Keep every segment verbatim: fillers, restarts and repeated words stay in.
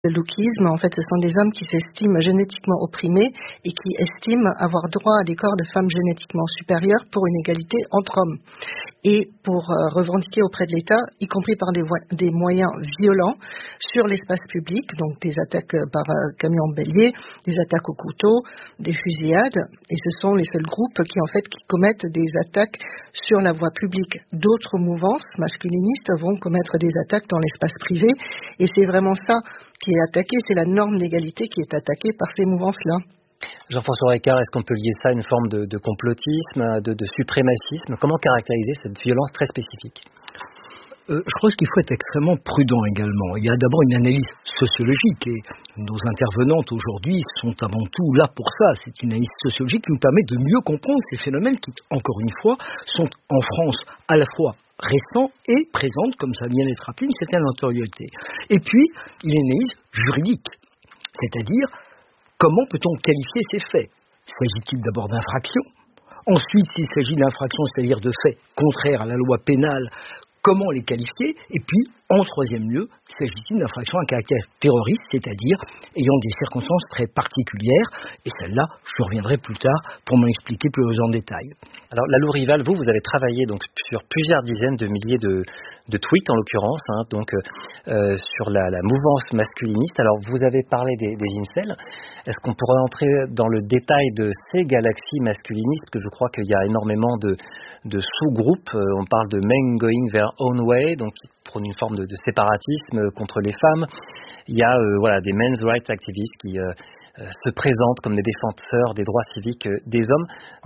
Le lookisme, en fait, ce sont des hommes qui s'estiment génétiquement opprimés et qui estiment avoir droit à des corps de femmes génétiquement supérieurs pour une égalité entre hommes. Et pour euh, revendiquer auprès de l'État, y compris par des, vo- des moyens violents, sur l'espace public, donc des attaques euh, par euh, camions bélier, des attaques au couteau, des fusillades, et ce sont les seuls groupes qui, en fait, qui commettent des attaques sur la voie publique. D'autres mouvances masculinistes vont commettre des attaques dans l'espace privé, et c'est vraiment ça qui est attaqué, c'est la norme d'égalité qui est attaquée par ces mouvances-là. Jean-François Ricard, est-ce qu'on peut lier ça à une forme de, de complotisme, de, de suprémacisme? Comment caractériser cette violence très spécifique? Euh, je pense qu'il faut être extrêmement prudent également. Il y a d'abord une analyse sociologique et nos intervenantes aujourd'hui sont avant tout là pour ça. C'est une analyse sociologique qui nous permet de mieux comprendre ces phénomènes qui, encore une fois, sont en France à la fois récents et présentent, comme ça vient d'être rappelé, une certaine notoriété. Et puis, il y a une analyse juridique, c'est-à-dire comment peut-on qualifier ces faits? S'agit-il d'abord d'infractions? Ensuite, s'il s'agit d'infractions, c'est-à-dire de faits contraires à la loi pénale, comment les qualifier? Et puis, en troisième lieu, s'agit-il d'infractions à caractère terroriste, c'est-à-dire ayant des circonstances très particulières? Et celle-là, je reviendrai plus tard pour m'en expliquer plus en détail. Alors, Lalou Rival, vous, vous avez travaillé donc sur plusieurs dizaines de milliers de, de tweets, en l'occurrence, hein, donc euh, sur la, la mouvance masculiniste. Alors, vous avez parlé des, des incels. Est-ce qu'on pourrait entrer dans le détail de ces galaxies masculinistes? Parce que je crois qu'il y a énormément de, de sous-groupes. Euh, on parle de men going their own way, donc qui prônent une forme de, de séparatisme contre les femmes. Il y a euh, voilà, des men's rights activistes qui euh, euh, se présentent comme des défenseurs des droits civiques euh, des hommes.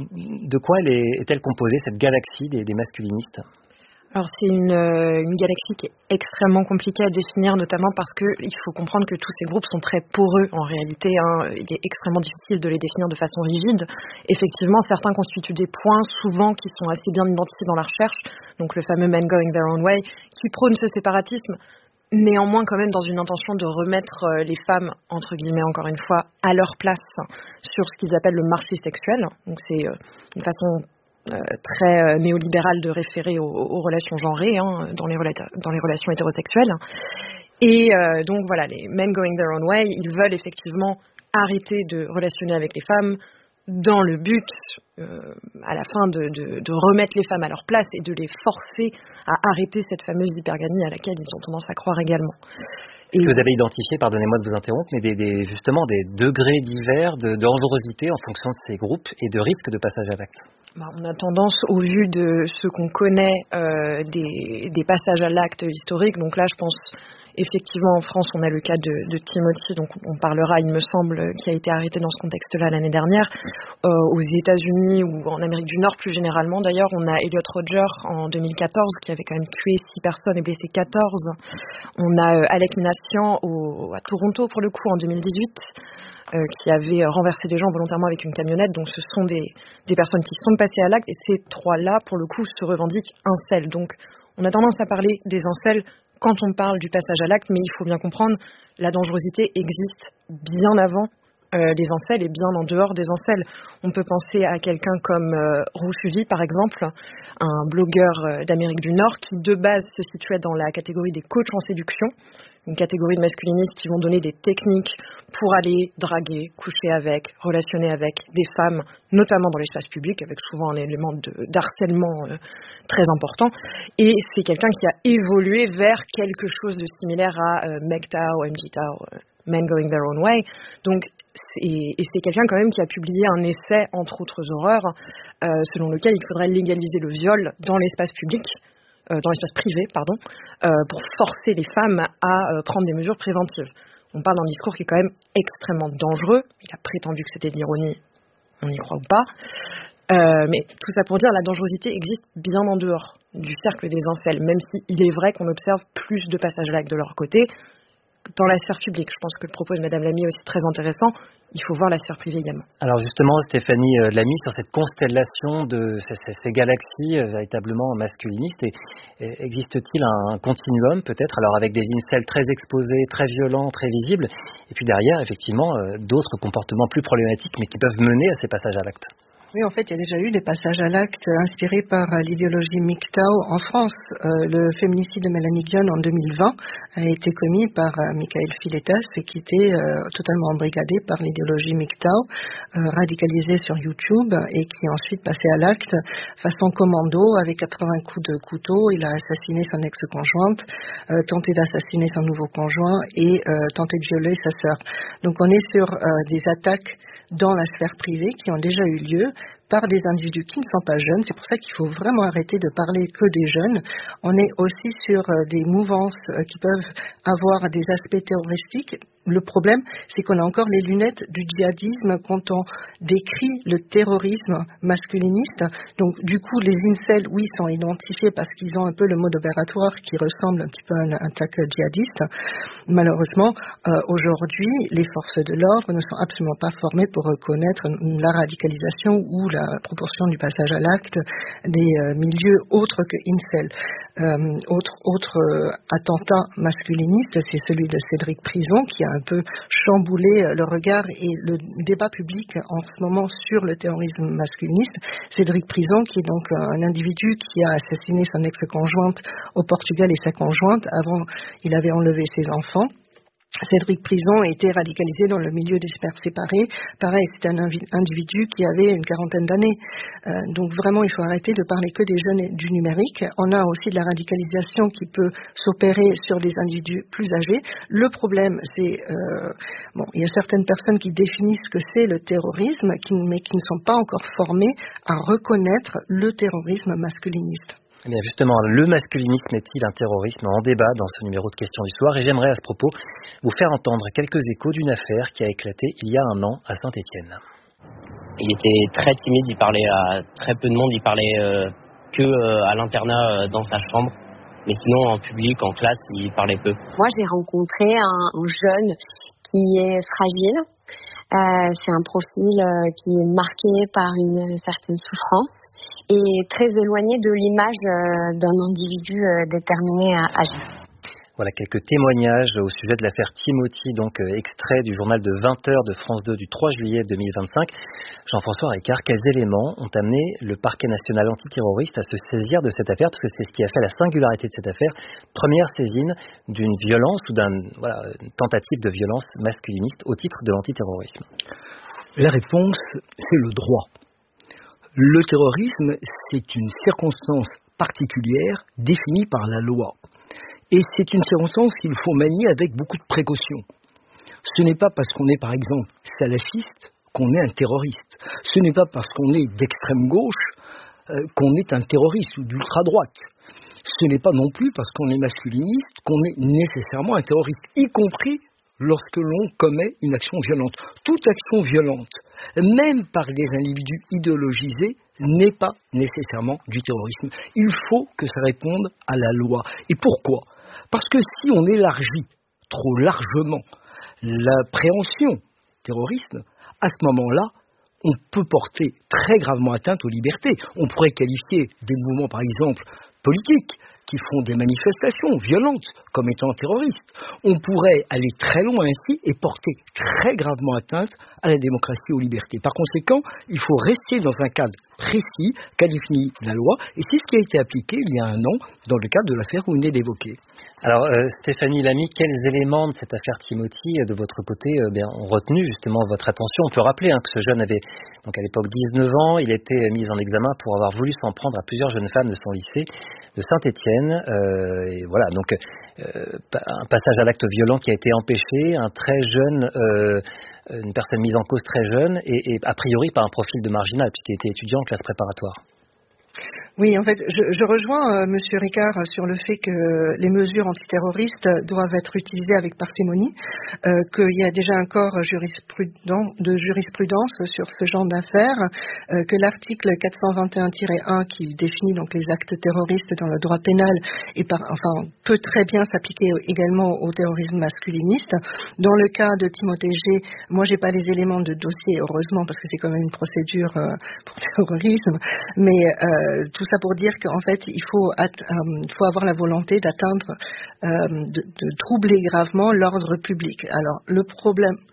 De quoi elle est, est-elle composée, cette galaxie des, des masculinistes? Alors c'est une, euh, une galaxie qui est extrêmement compliquée à définir, notamment parce qu'il faut comprendre que tous ces groupes sont très poreux en réalité. Hein. Il est extrêmement difficile de les définir de façon rigide. Effectivement, certains constituent des points, souvent qui sont assez bien identifiés dans la recherche. Donc le fameux Men Going Their Own Way, qui prône ce séparatisme, néanmoins quand même dans une intention de remettre les femmes, entre guillemets encore une fois, à leur place sur ce qu'ils appellent le marché sexuel. Donc c'est une façon Euh, très euh, néolibéral de référer aux, aux relations genrées hein, dans, les relata- dans les relations hétérosexuelles. Et euh, donc voilà, les men going their own way, ils veulent effectivement arrêter de relationner avec les femmes dans le but, euh, à la fin, de, de, de remettre les femmes à leur place et de les forcer à arrêter cette fameuse hypergamie à laquelle ils ont tendance à croire également. Et vous avez identifié, pardonnez-moi de vous interrompre, mais des, des, justement des degrés divers de dangerosité en fonction de ces groupes et de risque de passage à l'acte. Bah, on a tendance, au vu de ce qu'on connaît euh, des, des passages à l'acte historiques, donc là je pense effectivement en France on a le cas de, de Timothy, donc on parlera il me semble, qui a été arrêté dans ce contexte-là l'année dernière. Euh, aux États-Unis ou en Amérique du Nord plus généralement d'ailleurs, on a Elliot Rodger en deux mille quatorze qui avait quand même tué six personnes et blessé quatorze. On a euh, Alec Minassian au, à Toronto pour le coup en deux mille dix-huit. Euh, qui avait renversé des gens volontairement avec une camionnette. Donc ce sont des, des personnes qui sont passées à l'acte et ces trois-là, pour le coup, se revendiquent incels. Donc on a tendance à parler des incels quand on parle du passage à l'acte, mais il faut bien comprendre, la dangerosité existe bien avant euh, les incels et bien en dehors des incels. On peut penser à quelqu'un comme euh, Rouchuli, par exemple, un blogueur euh, d'Amérique du Nord qui de base se situait dans la catégorie des coachs en séduction, une catégorie de masculinistes qui vont donner des techniques pour aller draguer, coucher avec, relationner avec des femmes, notamment dans l'espace public, avec souvent un élément de, d'harcèlement euh, très important. Et c'est quelqu'un qui a évolué vers quelque chose de similaire à euh, M G T O W, M G T O W, euh, Men Going Their Own Way. Donc, c'est, et c'est quelqu'un quand même qui a publié un essai, entre autres horreurs, euh, selon lequel il faudrait légaliser le viol dans l'espace public, euh, dans l'espace privé, pardon, euh, pour forcer les femmes à euh, prendre des mesures préventives. On parle d'un discours qui est quand même extrêmement dangereux. Il a prétendu que c'était de l'ironie, on y croit ou pas. Euh, mais tout ça pour dire, la dangerosité existe bien en dehors du cercle des incels, même s'il est vrai qu'on observe plus de passages à l'acte de leur côté. Dans la sphère publique, je pense que le propos de Madame Lamy est aussi très intéressant. Il faut voir la sphère privée également. Alors justement, Stéphanie euh, Lamy, sur cette constellation de ces, ces, ces galaxies euh, véritablement masculinistes, et, et existe-t-il un, un continuum peut-être, alors avec des incels très exposés, très violents, très visibles, et puis derrière, effectivement, euh, d'autres comportements plus problématiques, mais qui peuvent mener à ces passages à l'acte? Oui, en fait, il y a déjà eu des passages à l'acte inspirés par l'idéologie M G T O en France. Euh, le féminicide de Mélanie Guion en deux mille vingt a été commis par euh, Michael Filetas et qui était euh, totalement embrigadé par l'idéologie M G T O, euh, radicalisé sur YouTube et qui est ensuite passé à l'acte façon commando avec quatre-vingts coups de couteau. Il a assassiné son ex-conjointe, euh, tenté d'assassiner son nouveau conjoint et euh, tenté de violer sa sœur. Donc on est sur euh, des attaques dans la sphère privée qui ont déjà eu lieu par des individus qui ne sont pas jeunes. C'est pour ça qu'il faut vraiment arrêter de parler que des jeunes. On est aussi sur euh, des mouvances euh, qui peuvent avoir des aspects terroristiques. Le problème, c'est qu'on a encore les lunettes du djihadisme quand on décrit le terrorisme masculiniste. Donc, du coup, les incels, oui, sont identifiés parce qu'ils ont un peu le mode opératoire qui ressemble un petit peu à une attaque djihadiste. Malheureusement, euh, aujourd'hui, les forces de l'ordre ne sont absolument pas formées pour reconnaître la radicalisation ou la proportion du passage à l'acte des euh, milieux autres que incel. Euh, autre autre euh, attentat masculiniste, c'est celui de Cédric Prison qui a un peu chamboulé le regard et le débat public en ce moment sur le terrorisme masculiniste. Cédric Prison, qui est donc un individu qui a assassiné son ex-conjointe au Portugal et sa conjointe. Avant, il avait enlevé ses enfants. Cédric Prison a été radicalisé dans le milieu des pères séparés. Pareil, c'est un individu qui avait une quarantaine d'années. Euh, donc vraiment, il faut arrêter de parler que des jeunes et du numérique. On a aussi de la radicalisation qui peut s'opérer sur des individus plus âgés. Le problème, c'est... Euh, bon, il y a certaines personnes qui définissent ce que c'est le terrorisme, qui, mais qui ne sont pas encore formées à reconnaître le terrorisme masculiniste. Eh bien justement, le masculinisme est-il un terrorisme en débat dans ce numéro de Questions du soir? Et j'aimerais à ce propos vous faire entendre quelques échos d'une affaire qui a éclaté il y a un an à Saint-Étienne. Il était très timide, il parlait à très peu de monde, il parlait euh, que euh, à l'internat euh, dans sa chambre. Mais sinon, en public, en classe, il parlait peu. Moi, j'ai rencontré un, un jeune qui est fragile. Euh, c'est un profil euh, qui est marqué par une certaine souffrance et très éloigné de l'image euh, d'un individu euh, déterminé à agir. Voilà quelques témoignages au sujet de l'affaire Timothy, donc euh, extrait du journal de vingt heures de France deux du trois juillet deux mille vingt-cinq. Jean-François Ricard, quels éléments ont amené le parquet national antiterroriste à se saisir de cette affaire? Parce que c'est ce qui a fait la singularité de cette affaire. Première saisine d'une violence ou d'une voilà, tentative de violence masculiniste au titre de l'antiterrorisme. La réponse, c'est le droit. Le terrorisme, c'est une circonstance particulière définie par la loi. Et c'est une circonstance qu'il faut manier avec beaucoup de précaution. Ce n'est pas parce qu'on est, par exemple, salafiste qu'on est un terroriste. Ce n'est pas parce qu'on est d'extrême gauche euh, qu'on est un terroriste ou d'ultra-droite. Ce n'est pas non plus parce qu'on est masculiniste qu'on est nécessairement un terroriste, y compris lorsque l'on commet une action violente. Toute action violente, même par des individus idéologisés, n'est pas nécessairement du terrorisme. Il faut que ça réponde à la loi. Et pourquoi ? Parce que si on élargit trop largement la préhension terroriste, à ce moment-là, on peut porter très gravement atteinte aux libertés. On pourrait qualifier des mouvements, par exemple, politiques, qui font des manifestations violentes comme étant terroristes. On pourrait aller très loin ainsi et porter très gravement atteinte à la démocratie et aux libertés. Par conséquent, il faut rester dans un cadre précis qu'a défini la loi, et c'est ce qui a été appliqué il y a un an dans le cadre de l'affaire que vous venez d'évoquer. Alors euh, Stéphanie Lamy, quels éléments de cette affaire Timothy, de votre côté, euh, bien, ont retenu justement votre attention? On peut rappeler hein, que ce jeune avait donc à l'époque dix-neuf ans, il était mis en examen pour avoir voulu s'en prendre à plusieurs jeunes femmes de son lycée de Saint-Étienne. Euh, et voilà, donc euh, un passage à l'acte violent qui a été empêché, un très jeune, euh, une personne mise en cause très jeune et, et a priori par un profil de marginal puisqu'il était étudiant en classe préparatoire. Oui, en fait, je, je rejoins euh, Monsieur Ricard sur le fait que les mesures antiterroristes doivent être utilisées avec parcimonie, euh, qu'il y a déjà un corps jurisprudent, de jurisprudence sur ce genre d'affaires, euh, que l'article quatre cent vingt et un tiret un qui définit donc les actes terroristes dans le droit pénal est par, enfin, peut très bien s'appliquer également au terrorisme masculiniste. Dans le cas de Timothée G, moi j'ai pas les éléments de dossier, heureusement, parce que c'est quand même une procédure euh, pour terrorisme, mais euh, tout ça pour dire qu'en fait, il faut, at- euh, il faut avoir la volonté d'atteindre, euh, de, de troubler gravement l'ordre public. Alors, le problème,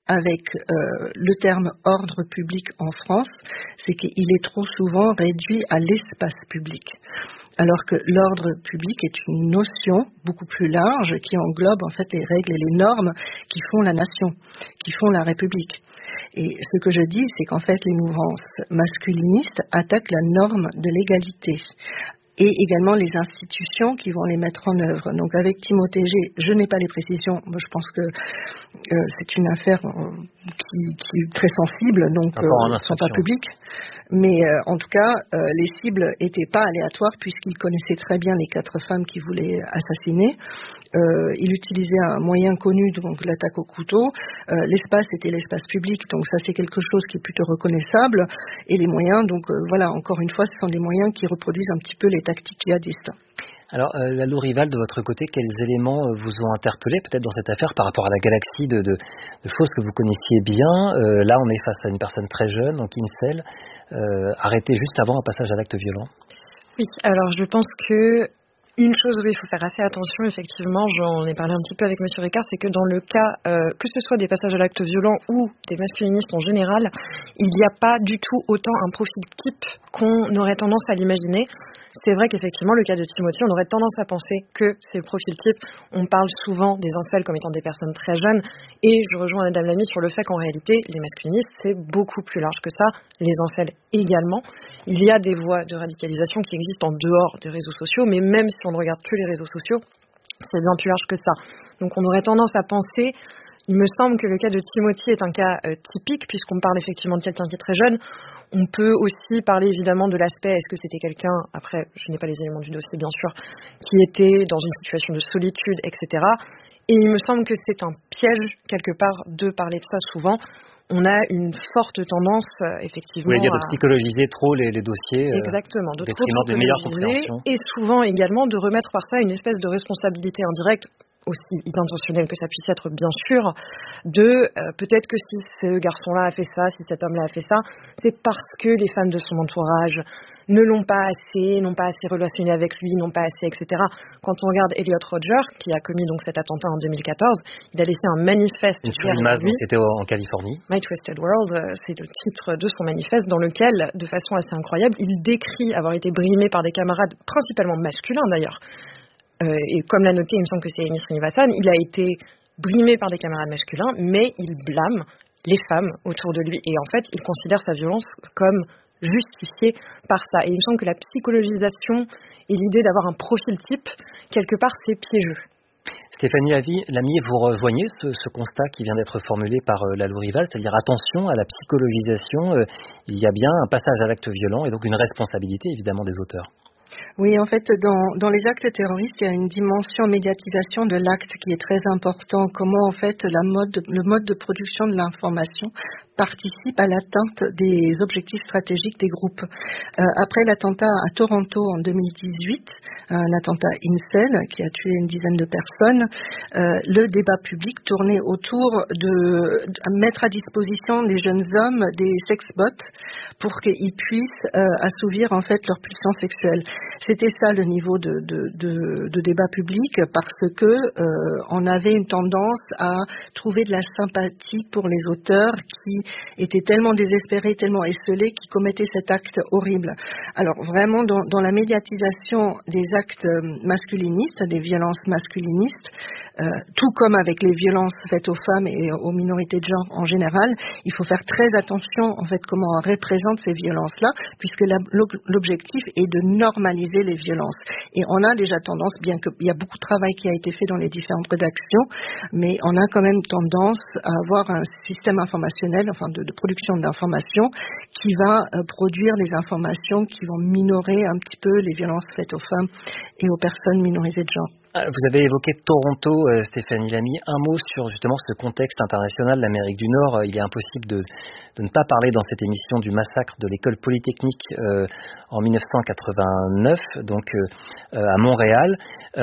avec euh, le terme ordre public en France, c'est qu'il est trop souvent réduit à l'espace public. Alors que l'ordre public est une notion beaucoup plus large qui englobe en fait les règles et les normes qui font la nation, qui font la République. Et ce que je dis, c'est qu'en fait les mouvances masculinistes attaquent la norme de l'égalité et également les institutions qui vont les mettre en œuvre. Donc avec Timothée G, je n'ai pas les précisions, moi je pense que euh, c'est une affaire euh, qui, qui est très sensible, donc euh, ne sont pas publiques. Mais euh, en tout cas, euh, les cibles n'étaient pas aléatoires puisqu'il connaissait très bien les quatre femmes qui voulaient assassiner. Euh, il utilisait un moyen connu, donc l'attaque au couteau. Euh, l'espace était l'espace public, donc ça c'est quelque chose qui est plutôt reconnaissable. Et les moyens, donc euh, voilà, encore une fois, ce sont des moyens qui reproduisent un petit peu les tactiques djihadistes. Alors, euh, Lalou Rival, de votre côté, quels éléments euh, vous ont interpellé peut-être dans cette affaire par rapport à la galaxie de, de, de choses que vous connaissiez bien? euh, Là, on est face à une personne très jeune, donc incel, euh, arrêtée juste avant un passage à l'acte violent. Oui, alors je pense que une chose où il faut faire assez attention, effectivement, j'en ai parlé un petit peu avec Monsieur Ricard, c'est que dans le cas, euh, que ce soit des passages à l'acte violent ou des masculinistes en général, il n'y a pas du tout autant un profil type qu'on aurait tendance à l'imaginer. C'est vrai qu'effectivement, le cas de Timothy, on aurait tendance à penser que c'est le profil type. On parle souvent des incels comme étant des personnes très jeunes, et je rejoins Madame Lamy sur le fait qu'en réalité, les masculinistes, c'est beaucoup plus large que ça, les incels également. Il y a des voies de radicalisation qui existent en dehors des réseaux sociaux, mais même si on ne regarde que les réseaux sociaux, c'est bien plus large que ça. Donc on aurait tendance à penser, il me semble que le cas de Timothy est un cas euh, typique, puisqu'on parle effectivement de quelqu'un qui est très jeune. On peut aussi parler évidemment de l'aspect, est-ce que c'était quelqu'un, après je n'ai pas les éléments du dossier bien sûr, qui était dans une situation de solitude, et cetera. Et il me semble que c'est un piège quelque part de parler de ça souvent. On a une forte tendance, euh, effectivement, oui, dire à de psychologiser trop les, les dossiers. Exactement, de trop de meilleure psychologiser, et souvent également de remettre par ça une espèce de responsabilité indirecte, aussi intentionnelle que ça puisse être bien sûr, de euh, peut-être que si ce garçon-là a fait ça, si cet homme-là a fait ça, c'est parce que les femmes de son entourage ne l'ont pas assez, n'ont pas assez relationné avec lui, n'ont pas assez, et cetera. Quand on regarde Elliot Rodger, qui a commis donc cet attentat en deux mille quatorze, il a laissé un manifeste. Une image, c'était en Californie. My Twisted World, euh, c'est le titre de son manifeste, dans lequel, de façon assez incroyable, il décrit avoir été brimé par des camarades, principalement masculins d'ailleurs. Euh, et comme l'a noté, il me semble que c'est Enis Srinivasan, il a été brimé par des camarades masculins, mais il blâme les femmes autour de lui. Et en fait, il considère sa violence comme justifiée par ça. Et il me semble que la psychologisation et l'idée d'avoir un profil type, quelque part, c'est piégeux. Stéphanie Lamy, vous rejoignez ce, ce constat qui vient d'être formulé par euh, Lalou Rival, c'est-à-dire attention à la psychologisation, euh, il y a bien un passage à l'acte violent et donc une responsabilité évidemment des auteurs. Oui, en fait, dans, dans les actes terroristes, il y a une dimension médiatisation de l'acte qui est très important. Comment, en fait, la mode, le mode de production de l'information participe à l'atteinte des objectifs stratégiques des groupes. Euh, après l'attentat à Toronto en deux mille dix-huit, un attentat incel qui a tué une dizaine de personnes, euh, le débat public tournait autour de, de mettre à disposition des jeunes hommes des sexbots pour qu'ils puissent euh, assouvir en fait leur pulsion sexuelle. C'était ça le niveau de, de, de, de débat public, parce que euh, on avait une tendance à trouver de la sympathie pour les auteurs qui étaient tellement désespérés, tellement esselés, qui commettaient cet acte horrible. Alors vraiment, dans, dans la médiatisation des actes masculinistes, des violences masculinistes, euh, tout comme avec les violences faites aux femmes et aux minorités de genre en général, il faut faire très attention en fait comment on représente ces violences-là, puisque la, l'objectif est de normaliser les violences. Et on a déjà tendance, bien qu'il y a beaucoup de travail qui a été fait dans les différentes rédactions, mais on a quand même tendance à avoir un système informationnel, enfin de, de production d'informations, qui va euh, produire les informations qui vont minorer un petit peu les violences faites aux femmes et aux personnes minorisées de genre. Vous avez évoqué Toronto, euh, Stéphanie Lamy. Un mot sur justement ce contexte international de l'Amérique du Nord. Il est impossible de, de ne pas parler dans cette émission du massacre de l'école polytechnique euh, en dix-neuf cent quatre-vingt-neuf, donc euh, à Montréal.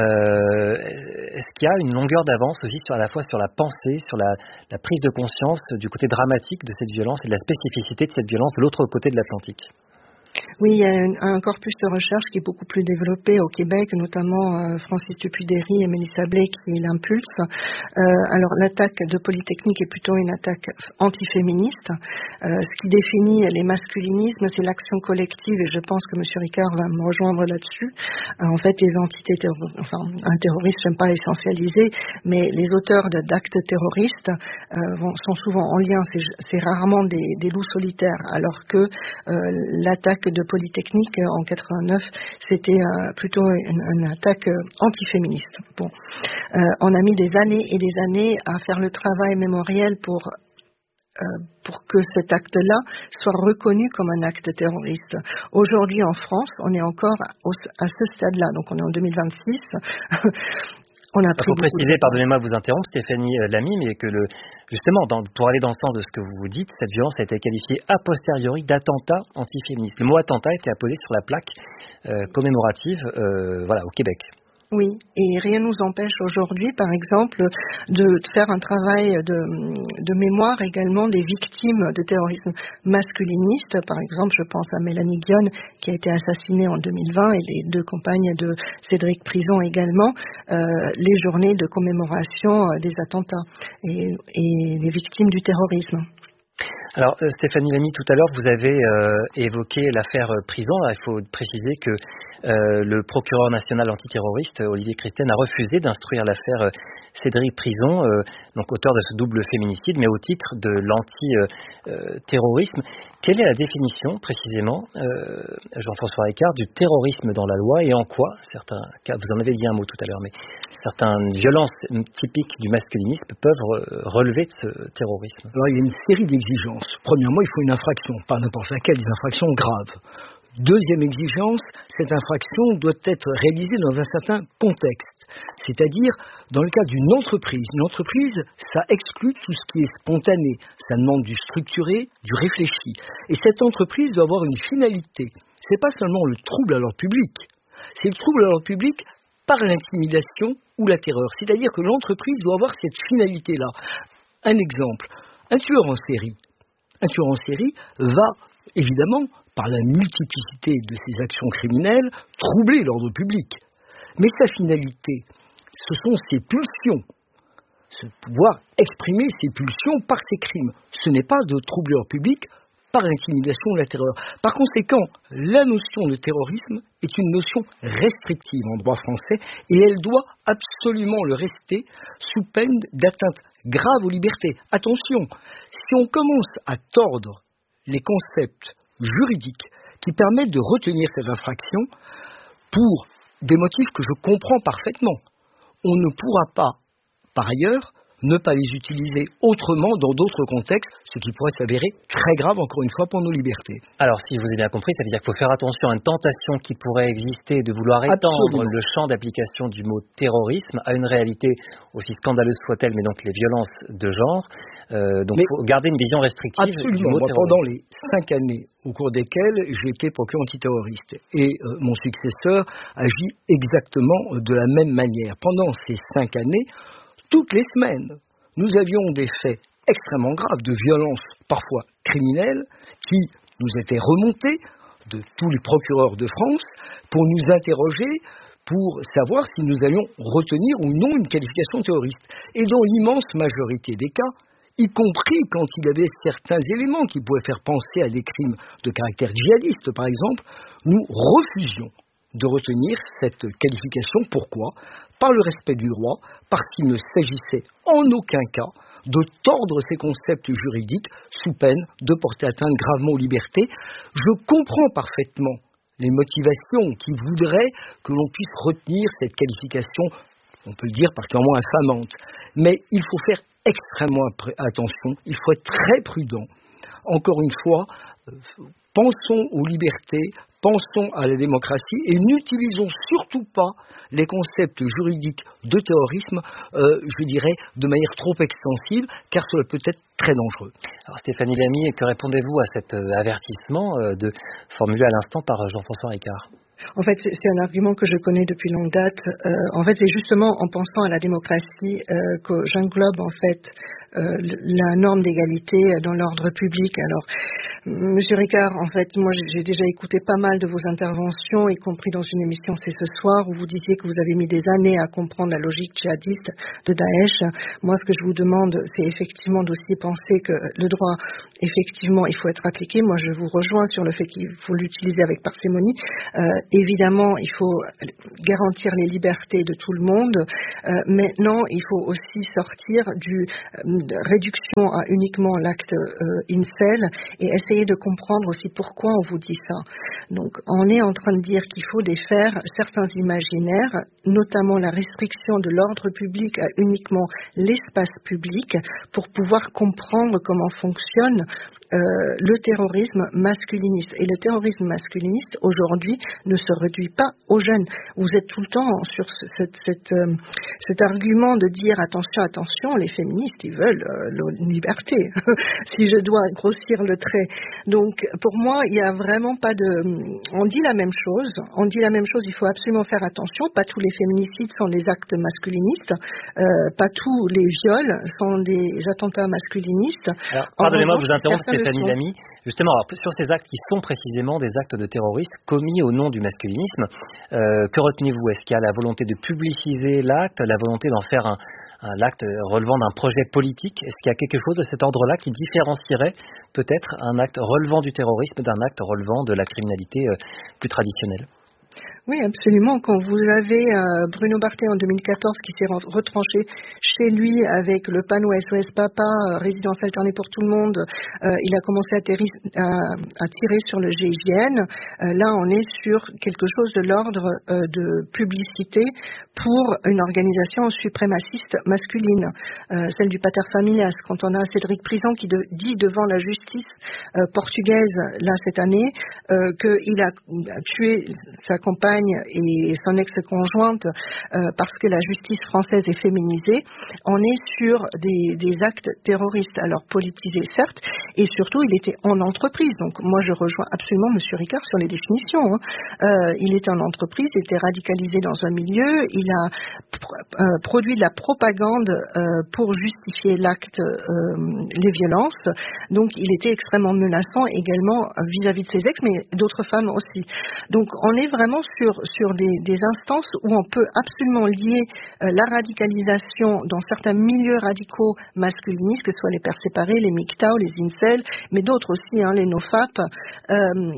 Euh, est-ce qu'il y a une longueur d'avance aussi sur, à la fois sur la pensée, sur la, la prise de conscience du côté dramatique de cette violence et de la spécificité de cette violence de l'autre côté de l'Atlantique ? Oui, il y a un, un corpus de recherche qui est beaucoup plus développé au Québec, notamment euh, Francis Dupuy-Derry et Mélissa Blais qui l'impulse. Euh, alors l'attaque de Polytechnique est plutôt une attaque antiféministe. Euh, ce qui définit les masculinismes, c'est l'action collective, et je pense que M. Ricard va me rejoindre là-dessus. Euh, en fait, les entités terroristes, enfin un terroriste, j'aime pas essentialiser, mais les auteurs de, d'actes terroristes euh, vont, sont souvent en lien, c'est, c'est rarement des, des loups solitaires, alors que euh, l'attaque de Polytechnique en quatre-vingt-neuf, c'était euh, plutôt une, une attaque euh, antiféministe. Bon, euh, on a mis des années et des années à faire le travail mémoriel pour euh, pour que cet acte-là soit reconnu comme un acte terroriste. Aujourd'hui, en France, on est encore au, à ce stade-là, donc on est en deux mille vingt-six. On a Il faut préciser, pardonnez-moi de vous interrompre, Stéphanie Lamy, mais que le, justement, dans, pour aller dans le sens de ce que vous vous dites, cette violence a été qualifiée a posteriori d'attentat antiféministe. Le mot attentat a été apposé sur la plaque euh, commémorative euh, voilà, au Québec. Oui, et rien ne nous empêche aujourd'hui, par exemple, de faire un travail de, de mémoire également des victimes de terrorisme masculiniste. Par exemple, je pense à Mélanie Guillon, qui a été assassinée en deux mille vingt, et les deux compagnes de Cédric Prison également, euh, les journées de commémoration des attentats et, et des victimes du terrorisme. Alors Stéphanie Lamy, tout à l'heure vous avez euh, évoqué l'affaire Prison. Alors, il faut préciser que euh, le procureur national antiterroriste Olivier Christen a refusé d'instruire l'affaire Cédric Prison, euh, donc auteur de ce double féminicide, mais au titre de l'anti-terrorisme. Quelle est la définition précisément, euh, Jean-François Ricard, du terrorisme dans la loi, et en quoi certains cas, vous en avez dit un mot tout à l'heure, mais certaines violences typiques du masculinisme peuvent relever de ce terrorisme? Alors il y a une série d'exigences. Premièrement, il faut une infraction, pas n'importe laquelle, des infractions graves. Deuxième exigence, cette infraction doit être réalisée dans un certain contexte, c'est-à-dire dans le cas d'une entreprise. Une entreprise, ça exclut tout ce qui est spontané, ça demande du structuré, du réfléchi. Et cette entreprise doit avoir une finalité. Ce n'est pas seulement le trouble à l'ordre public, c'est le trouble à l'ordre public par l'intimidation ou la terreur. C'est-à-dire que l'entreprise doit avoir cette finalité-là. Un exemple, un tueur en série. Un tueur en série va, évidemment, par la multiplicité de ses actions criminelles, troubler l'ordre public. Mais sa finalité, ce sont ses pulsions. Se pouvoir exprimer ses pulsions par ses crimes. Ce n'est pas de troubler l'ordre public par l'intimidation ou la terreur. Par conséquent, la notion de terrorisme est une notion restrictive en droit français et elle doit absolument le rester sous peine d'atteinte grave aux libertés. Attention, si on commence à tordre les concepts juridiques qui permettent de retenir cette infraction pour des motifs que je comprends parfaitement, on ne pourra pas, par ailleurs, ne pas les utiliser autrement dans d'autres contextes, ce qui pourrait s'avérer très grave, encore une fois, pour nos libertés. Alors, si je vous ai bien compris, ça veut dire qu'il faut faire attention à une tentation qui pourrait exister de vouloir étendre Absolument. le champ d'application du mot terrorisme à une réalité aussi scandaleuse soit-elle, mais donc les violences de genre. Euh, donc, il faut garder une vision restrictive absolument. du mot terrorisme. Pendant les cinq années au cours desquelles j'ai été procureur antiterroriste, et euh, mon successeur agit exactement de la même manière. Pendant ces cinq années, toutes les semaines, nous avions des faits extrêmement graves de violences, parfois criminelles, qui nous étaient remontés de tous les procureurs de France pour nous interroger, pour savoir si nous allions retenir ou non une qualification terroriste. Et dans l'immense majorité des cas, y compris quand il y avait certains éléments qui pouvaient faire penser à des crimes de caractère djihadiste, par exemple, nous refusions de retenir cette qualification. Pourquoi ? Par le respect du droit, parce qu'il ne s'agissait en aucun cas de tordre ces concepts juridiques sous peine de porter atteinte gravement aux libertés. Je comprends parfaitement les motivations qui voudraient que l'on puisse retenir cette qualification, on peut le dire particulièrement infamante. Mais il faut faire extrêmement attention, il faut être très prudent. Encore une fois, pensons aux libertés, pensons à la démocratie et n'utilisons surtout pas les concepts juridiques de terrorisme, euh, je dirais, de manière trop extensive, car cela peut être très dangereux. Alors Stéphanie Lamy, que répondez-vous à cet avertissement euh, de, formulé à l'instant par Jean-François Ricard ? En fait, c'est un argument que je connais depuis longue date. Euh, en fait, c'est justement en pensant à la démocratie euh, que j'englobe en fait euh, la norme d'égalité dans l'ordre public. Alors, Monsieur Ricard, en fait, moi j'ai déjà écouté pas mal de vos interventions, y compris dans une émission C'est ce soir, où vous disiez que vous avez mis des années à comprendre la logique djihadiste de Daesh. Moi, ce que je vous demande, c'est effectivement d'aussi penser que le droit, effectivement, il faut être appliqué. Moi, je vous rejoins sur le fait qu'il faut l'utiliser avec parcimonie. Euh, évidemment, il faut garantir les libertés de tout le monde. Euh, maintenant, il faut aussi sortir du euh, réduction à uniquement l'acte euh, incel et essayer de comprendre aussi pourquoi on vous dit ça. Donc, on est en train de dire qu'il faut défaire certains imaginaires, notamment la restriction de l'ordre public à uniquement l'espace public, pour pouvoir comprendre comment fonctionne euh, le terrorisme masculiniste. Et le terrorisme masculiniste, aujourd'hui, ne se réduit pas aux jeunes. Vous êtes tout le temps sur ce, cette, cette, euh, cet argument de dire attention, attention, les féministes, ils veulent euh, la liberté, si je dois grossir le trait. Donc, pour moi, il n'y a vraiment pas de... On dit la même chose, on dit la même chose, il faut absolument faire attention. Pas tous les féminicides sont des actes masculinistes, euh, pas tous les viols sont des attentats masculinistes. Alors, pardonnez-moi de vous interrompre, Stéphanie Lamy. Justement, alors, sur ces actes qui sont précisément des actes de terrorisme commis au nom du masculinisme, euh, que retenez-vous? Est-ce qu'il y a la volonté de publiciser l'acte, la volonté d'en faire un, un acte relevant d'un projet politique? Est-ce qu'il y a quelque chose de cet ordre-là qui différencierait peut-être un acte relevant du terrorisme d'un acte relevant de la criminalité euh, plus traditionnelle? Oui, absolument. Quand vous avez euh, Bruno Barthet en deux mille quatorze qui s'est retranché chez lui avec le panneau S O S Papa, euh, résidence alternée pour tout le monde, euh, il a commencé à, terri- à, à tirer sur le G I G N. Euh, là, on est sur quelque chose de l'ordre euh, de publicité pour une organisation suprémaciste masculine, euh, celle du Pater Familias. Quand on a Cédric Prison qui de, dit devant la justice euh, portugaise, là, cette année, euh, qu'il a, a tué sa compagne et son ex-conjointe euh, parce que la justice française est féminisée, on est sur des, des actes terroristes, alors politisés certes, et surtout il était en entreprise. Donc moi je rejoins absolument M. Ricard sur les définitions. Hein. Euh, il était en entreprise, il était radicalisé dans un milieu, il a pr- euh, produit de la propagande euh, pour justifier l'acte, euh, les violences. Donc il était extrêmement menaçant également vis-à-vis de ses ex, mais d'autres femmes aussi. Donc on est vraiment sur, sur des, des instances où on peut absolument lier euh, la radicalisation dans certains milieux radicaux masculinistes, que ce soit les pères séparés, les M G T A O, les incels, mais d'autres aussi, hein, les nofap, euh,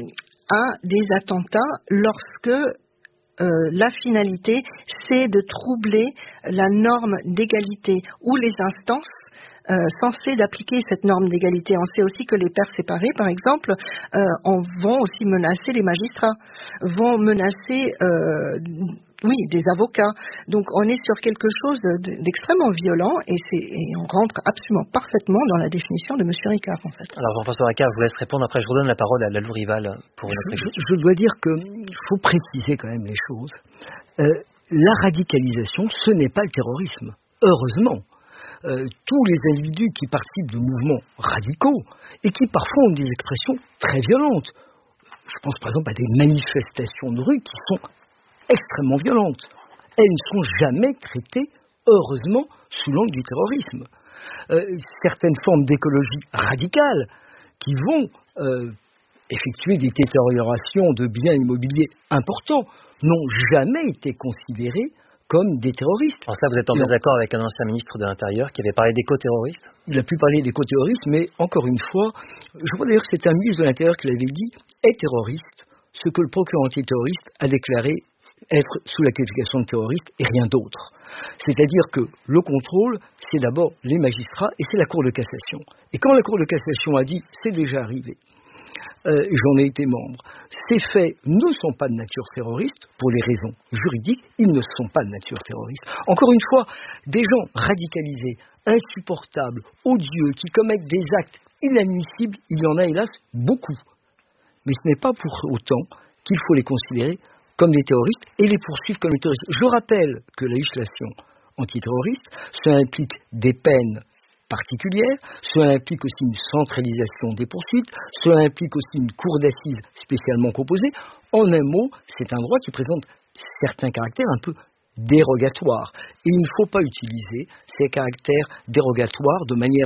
à des attentats lorsque Euh, la finalité, c'est de troubler la norme d'égalité ou les instances euh, censées d'appliquer cette norme d'égalité. On sait aussi que les pères séparés, par exemple, euh, en vont aussi menacer les magistrats, vont menacer euh, oui, des avocats. Donc on est sur quelque chose d'extrêmement violent et, c'est, et on rentre absolument parfaitement dans la définition de M. Ricard, en fait. Alors Jean-François Ricard, je vous laisse répondre. Après, je vous donne la parole à Lalou Rival pour une autre je, je, je dois dire qu'il faut préciser quand même les choses. Euh, la radicalisation, ce n'est pas le terrorisme. Heureusement. Euh, tous les individus qui participent de mouvements radicaux et qui parfois ont des expressions très violentes. Je pense par exemple à des manifestations de rue qui sont extrêmement violentes. Elles ne sont jamais traitées, heureusement, sous l'angle du terrorisme. Euh, certaines formes d'écologie radicale qui vont euh, effectuer des détériorations de biens immobiliers importants n'ont jamais été considérées comme des terroristes. Alors ça, vous êtes en désaccord avec un ancien ministre de l'Intérieur qui avait parlé d'éco-terroristes? Il a pu parler d'éco-terroristes, mais encore une fois, je crois d'ailleurs que c'est un ministre de l'Intérieur qui l'avait dit, est terroriste ce que le procureur antiterroriste a déclaré être sous la qualification de terroriste et rien d'autre. C'est-à-dire que le contrôle, c'est d'abord les magistrats et c'est la Cour de cassation. Et quand la Cour de cassation a dit « c'est déjà arrivé », euh, j'en ai été membre, ces faits ne sont pas de nature terroriste, pour les raisons juridiques, ils ne sont pas de nature terroriste. Encore une fois, des gens radicalisés, insupportables, odieux, qui commettent des actes inadmissibles, il y en a hélas beaucoup. Mais ce n'est pas pour autant qu'il faut les considérer comme des terroristes et les poursuivre comme des terroristes. Je rappelle que la législation antiterroriste, cela implique des peines particulières, cela implique aussi une centralisation des poursuites, cela implique aussi une cour d'assises spécialement composée. En un mot, c'est un droit qui présente certains caractères un peu dérogatoires. Et il ne faut pas utiliser ces caractères dérogatoires de manière trop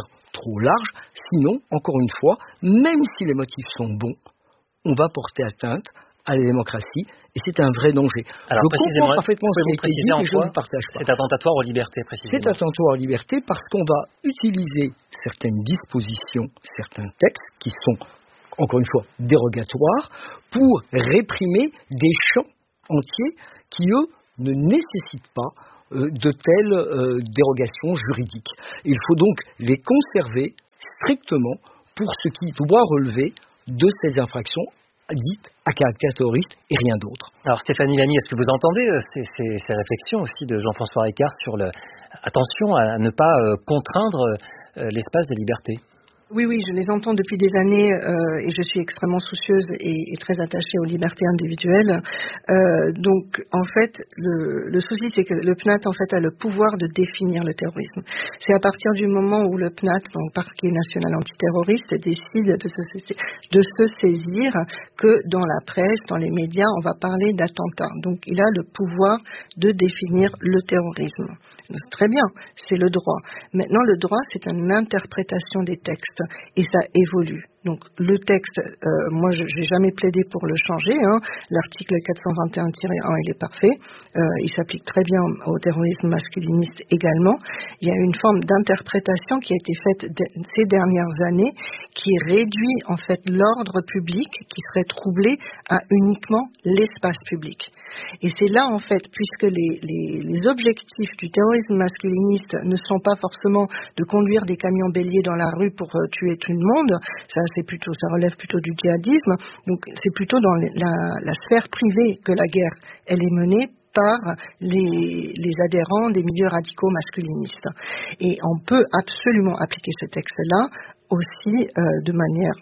trop large. Sinon, encore une fois, même si les motifs sont bons, on va porter atteinte à la démocratie, et c'est un vrai danger. Alors, je comprends parfaitement ce qui a été dit, mais je ne le partage pas. C'est attentatoire aux libertés, précisément. C'est attentatoire aux libertés parce qu'on va utiliser certaines dispositions, certains textes qui sont, encore une fois, dérogatoires, pour réprimer des champs entiers qui, eux, ne nécessitent pas euh, de telles euh, dérogations juridiques. Il faut donc les conserver strictement pour ce qui doit relever de ces infractions dites à caractère terroriste et rien d'autre. Alors Stéphanie Lamy, est-ce que vous entendez ces, ces, ces réflexions aussi de Jean-François Ricard sur le attention à ne pas euh, contraindre euh, l'espace des libertés? Oui, oui, je les entends depuis des années euh, et je suis extrêmement soucieuse et, et très attachée aux libertés individuelles. Euh, donc, en fait, le, le souci, c'est que le P N A T, en fait, a le pouvoir de définir le terrorisme. C'est à partir du moment où le P N A T, donc Parquet national antiterroriste, décide de se, de se saisir que dans la presse, dans les médias, on va parler d'attentat. Donc, il a le pouvoir de définir le terrorisme. Très bien, c'est le droit. Maintenant, le droit, c'est une interprétation des textes. Et ça évolue. Donc le texte, euh, moi je n'ai jamais plaidé pour le changer. Hein. L'article quatre cent vingt et un tiret un, il est parfait. Euh, il s'applique très bien au terrorisme masculiniste également. Il y a une forme d'interprétation qui a été faite de, ces dernières années qui réduit en fait l'ordre public qui serait troublé à uniquement l'espace public. Et c'est là, en fait, puisque les, les, les objectifs du terrorisme masculiniste ne sont pas forcément de conduire des camions béliers dans la rue pour euh, tuer tout le monde, ça, c'est plutôt, ça relève plutôt du djihadisme, donc c'est plutôt dans la, la sphère privée que la guerre, elle est menée par les, les adhérents des milieux radicaux masculinistes. Et on peut absolument appliquer ce texte-là aussi euh, de manière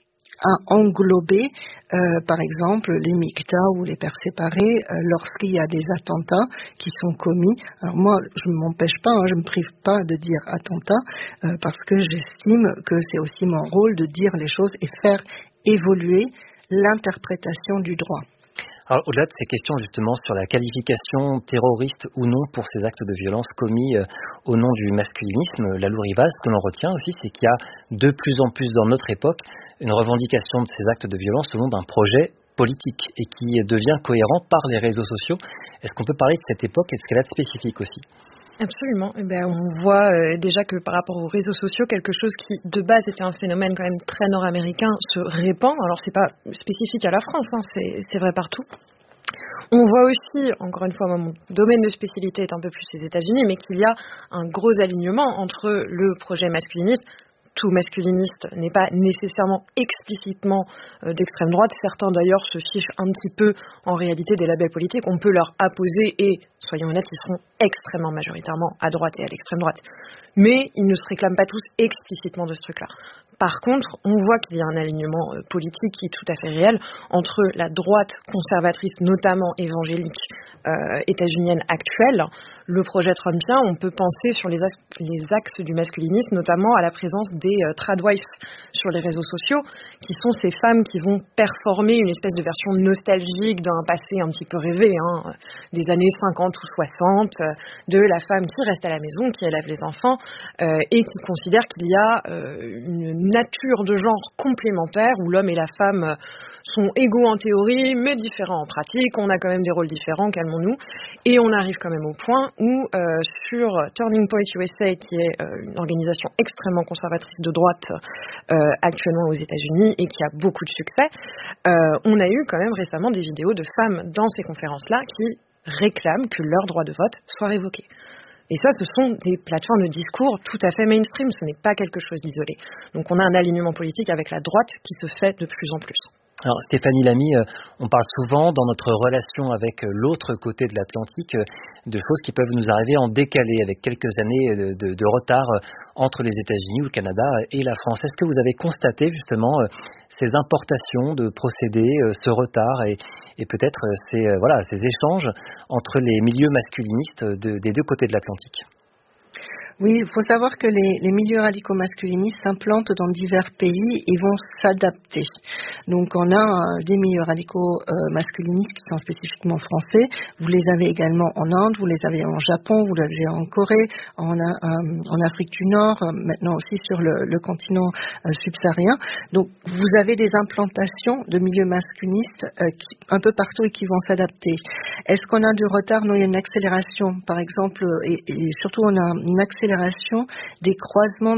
à englober, euh, par exemple, les mictas ou les pères séparés euh, lorsqu'il y a des attentats qui sont commis. Alors moi, je ne m'empêche pas, hein, je ne me prive pas de dire attentat euh, parce que j'estime que c'est aussi mon rôle de dire les choses et faire évoluer l'interprétation du droit. Alors, au-delà de ces questions justement sur la qualification terroriste ou non pour ces actes de violence commis euh, au nom du masculinisme, la Lou Rivas, ce que l'on retient aussi, c'est qu'il y a de plus en plus dans notre époque une revendication de ces actes de violence au nom d'un projet politique et qui devient cohérent par les réseaux sociaux. Est-ce qu'on peut parler de cette époque et de ce qu'elle a de spécifique aussi ? Absolument. Eh bien, on voit euh, déjà que par rapport aux réseaux sociaux, quelque chose qui de base était un phénomène quand même très nord-américain se répand. Alors c'est pas spécifique à la France, hein, c'est, c'est vrai partout. On voit aussi, encore une fois, mon domaine de spécialité est un peu plus les États-Unis, mais qu'il y a un gros alignement entre le projet masculiniste. Tout masculiniste n'est pas nécessairement explicitement euh, d'extrême droite. Certains d'ailleurs se fichent un petit peu en réalité des labels politiques. On peut leur apposer et, soyons honnêtes, ils seront extrêmement majoritairement à droite et à l'extrême droite. Mais ils ne se réclament pas tous explicitement de ce truc-là. Par contre, on voit qu'il y a un alignement politique qui est tout à fait réel entre la droite conservatrice, notamment évangélique, euh, états-unienne actuelle, le projet trumpien. On peut penser sur les axes, les axes du masculinisme, notamment à la présence des euh, tradwives sur les réseaux sociaux, qui sont ces femmes qui vont performer une espèce de version nostalgique d'un passé un petit peu rêvé, hein, des années cinquante ou soixante, euh, de la femme qui reste à la maison, qui élève les enfants, euh, et qui considère qu'il y a euh, une nature de genre complémentaire où l'homme et la femme sont égaux en théorie mais différents en pratique. On a quand même des rôles différents, calmons-nous, et on arrive quand même au point où euh, sur Turning Point U S A, qui est euh, une organisation extrêmement conservatrice de droite euh, actuellement aux États-Unis et qui a beaucoup de succès, euh, on a eu quand même récemment des vidéos de femmes dans ces conférences-là qui réclament que leur droit de vote soit révoqué. Et ça, ce sont des plateformes de discours tout à fait mainstream, ce n'est pas quelque chose d'isolé. Donc on a un alignement politique avec la droite qui se fait de plus en plus. Alors Stéphanie Lamy, on parle souvent dans notre relation avec l'autre côté de l'Atlantique de choses qui peuvent nous arriver en décalé, avec quelques années de, de, de retard entre les États-Unis ou le Canada et la France. Est-ce que vous avez constaté justement ces importations de procédés, ce retard et, et peut-être ces, voilà, ces échanges entre les milieux masculinistes de, des deux côtés de l'Atlantique ? Oui, il faut savoir que les, les milieux radicaux masculinistes s'implantent dans divers pays et vont s'adapter. Donc on a euh, des milieux radicaux euh, masculinistes qui sont spécifiquement français. Vous les avez également en Inde, vous les avez en Japon, vous les avez en Corée, en, euh, en Afrique du Nord, euh, maintenant aussi sur le, le continent euh, subsaharien. Donc vous avez des implantations de milieux masculinistes euh, qui, un peu partout et qui vont s'adapter. Est-ce qu'on a du retard? Non, il y a une accélération. Par exemple, et, et surtout on a une accélération des croisements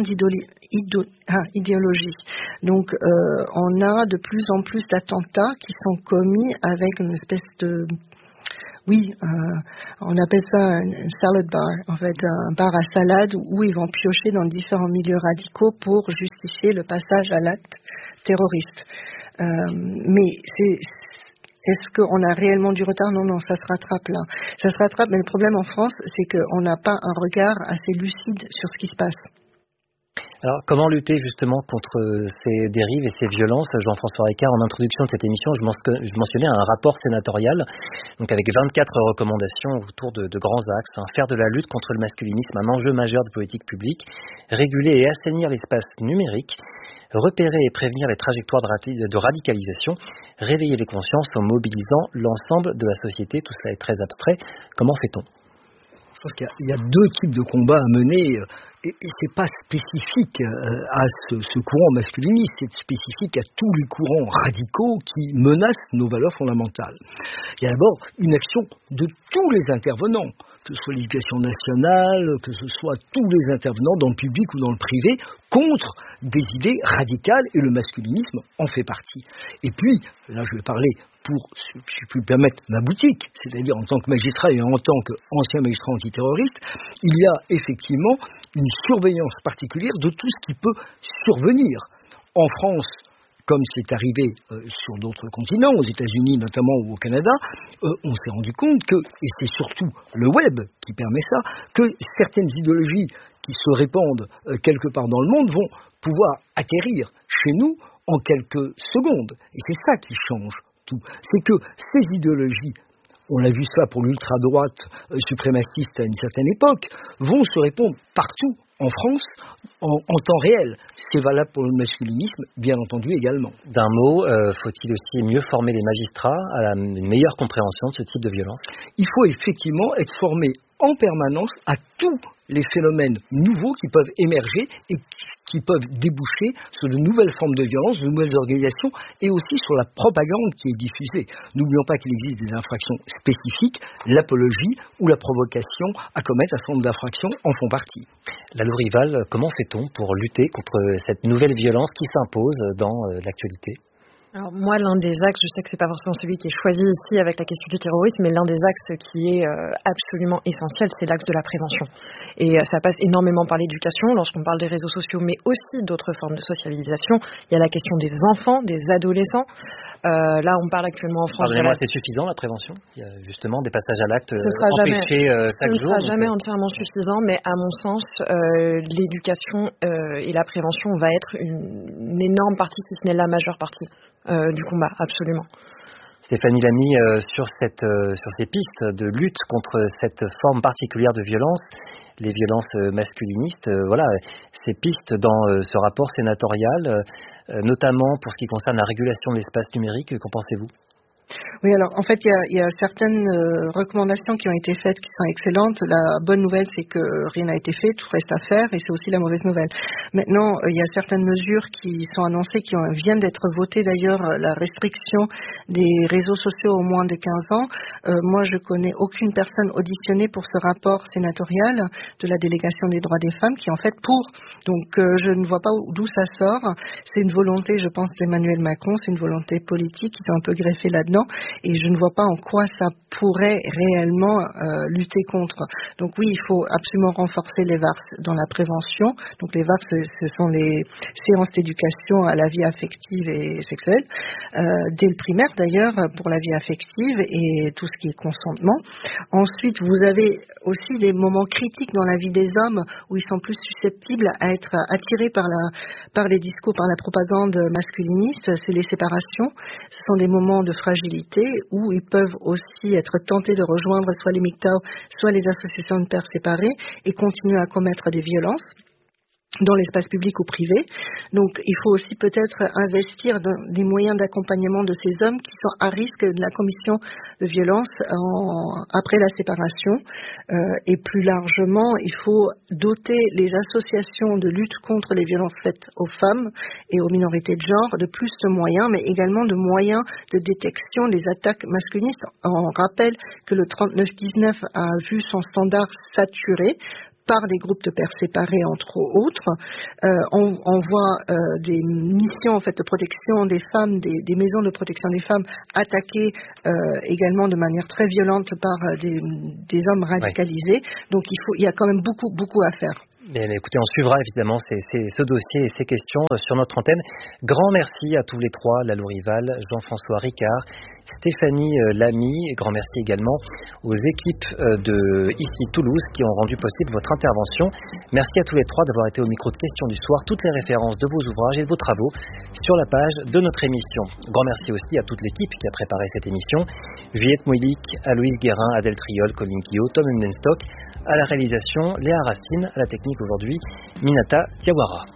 d'idéologies. Donc euh, on a de plus en plus d'attentats qui sont commis avec une espèce de... Oui, euh, on appelle ça un salad bar, en fait, un bar à salade où ils vont piocher dans différents milieux radicaux pour justifier le passage à l'acte terroriste. Euh, mais c'est... Est-ce qu'on a réellement du retard? Non, non, ça se rattrape là. Ça se rattrape, mais le problème en France, c'est qu'on n'a pas un regard assez lucide sur ce qui se passe. Alors, comment lutter justement contre ces dérives et ces violences? Jean-François Ricard, en introduction de cette émission, je mentionnais un rapport sénatorial, donc avec vingt-quatre recommandations autour de, de grands axes. Hein. Faire de la lutte contre le masculinisme un enjeu majeur de politique publique, réguler et assainir l'espace numérique, repérer et prévenir les trajectoires de radicalisation, réveiller les consciences en mobilisant l'ensemble de la société. Tout cela est très abstrait. Comment fait-on? Je pense qu'il y a, il y a deux types de combats à mener, et, et c'est pas spécifique à ce, ce courant masculiniste, c'est spécifique à tous les courants radicaux qui menacent nos valeurs fondamentales. Il y a d'abord une action de tous les intervenants, que ce soit l'éducation nationale, que ce soit tous les intervenants dans le public ou dans le privé, contre des idées radicales, et le masculinisme en fait partie. Et puis, là je vais parler pour, si je puis me permettre, ma boutique, c'est-à-dire en tant que magistrat et en tant qu'ancien magistrat antiterroriste, il y a effectivement une surveillance particulière de tout ce qui peut survenir. En France, comme c'est arrivé euh, sur d'autres continents, aux États-Unis notamment ou au Canada, euh, on s'est rendu compte que, et c'est surtout le web qui permet ça, que certaines idéologies qui se répandent euh, quelque part dans le monde vont pouvoir atterrir chez nous en quelques secondes. Et c'est ça qui change tout. C'est que ces idéologies, on l'a vu ça pour l'ultra-droite euh, suprémaciste à une certaine époque, vont se répandre partout en France, en, en temps réel. C'est valable pour le masculinisme, bien entendu, également. D'un mot, euh, faut-il aussi mieux former les magistrats à la, une meilleure compréhension de ce type de violence? Il faut effectivement être formé en permanence à tous les phénomènes nouveaux qui peuvent émerger et qui peuvent déboucher sur de nouvelles formes de violence, de nouvelles organisations, et aussi sur la propagande qui est diffusée. N'oublions pas qu'il existe des infractions spécifiques, l'apologie ou la provocation à commettre un certain nombre d'infractions en font partie. Lalou Rival, comment fait-on pour lutter contre cette nouvelle violence qui s'impose dans l'actualité? Alors moi, l'un des axes, je sais que c'est pas forcément celui qui est choisi ici avec la question du terrorisme, mais l'un des axes qui est euh, absolument essentiel, c'est l'axe de la prévention. Et euh, ça passe énormément par l'éducation, lorsqu'on parle des réseaux sociaux, mais aussi d'autres formes de socialisation. Il y a la question des enfants, des adolescents. Euh, là, on parle actuellement en France... Pardonnez-moi, c'est suffisant la prévention? Il y a justement des passages à l'acte empêchés euh, chaque jour. Ce ne sera jour, jamais donc... entièrement suffisant, mais à mon sens, euh, l'éducation euh, et la prévention va être une, une énorme partie, si ce n'est la majeure partie. Euh, du combat, absolument. Stéphanie Lamy, euh, sur, cette, euh, sur ces pistes de lutte contre cette forme particulière de violence, les violences euh, masculinistes, euh, voilà, ces pistes dans euh, ce rapport sénatorial, euh, notamment pour ce qui concerne la régulation de l'espace numérique, qu'en pensez-vous ? Oui, alors en fait, il y a, il y a certaines euh, recommandations qui ont été faites qui sont excellentes. La bonne nouvelle, c'est que rien n'a été fait, tout reste à faire, et c'est aussi la mauvaise nouvelle. Maintenant, euh, il y a certaines mesures qui sont annoncées, qui ont, viennent d'être votées d'ailleurs, la restriction des réseaux sociaux aux moins de quinze ans. Euh, moi, je connais aucune personne auditionnée pour ce rapport sénatorial de la délégation des droits des femmes, qui est en fait pour. Donc, euh, je ne vois pas d'où ça sort. C'est une volonté, je pense, d'Emmanuel Macron, c'est une volonté politique qui sont un peu greffée là-dedans. Et je ne vois pas en quoi ça pourrait réellement euh, lutter contre. Donc oui, il faut absolument renforcer les V A R S dans la prévention. Donc les V A R S, ce sont les séances d'éducation à la vie affective et sexuelle, euh, dès le primaire d'ailleurs, pour la vie affective et tout ce qui est consentement. Ensuite, vous avez aussi des moments critiques dans la vie des hommes où ils sont plus susceptibles à être attirés par, la, par les discours, par la propagande masculiniste. C'est les séparations. Ce sont des moments de fragilité communauté où ils peuvent aussi être tentés de rejoindre soit les M G T O W, soit les associations de pères séparés et continuer à commettre des violences dans l'espace public ou privé. Donc il faut aussi peut-être investir dans des moyens d'accompagnement de ces hommes qui sont à risque de la commission de violences en, après la séparation. Euh, et plus largement, il faut doter les associations de lutte contre les violences faites aux femmes et aux minorités de genre de plus de moyens, mais également de moyens de détection des attaques masculinistes. On rappelle que le trente-neuf dix-neuf a vu son standard saturé par des groupes de pères séparés, entre autres. Euh, on, on voit euh, des missions en fait, de protection des femmes, des, des maisons de protection des femmes attaquées euh, également de manière très violente par euh, des, des hommes radicalisés. Ouais. Donc il, faut, il y a quand même beaucoup, beaucoup à faire. Mais, mais écoutez, on suivra évidemment ces, ces, ce dossier et ces questions sur notre antenne. Grand merci à tous les trois, Lalou Rival, Jean-François Ricard, Stéphanie Lamy, grand merci également aux équipes de ici Toulouse qui ont rendu possible votre intervention. Merci à tous les trois d'avoir été au micro de Questions du Soir. Toutes les références de vos ouvrages et de vos travaux sur la page de notre émission. Grand merci aussi à toute l'équipe qui a préparé cette émission. Juliette Moïlic, Aloïse Guérin, Adèle Triol, Colin Quillot, Tom Humdenstock, à la réalisation, Léa Racine, à la technique aujourd'hui, Minata Diawara.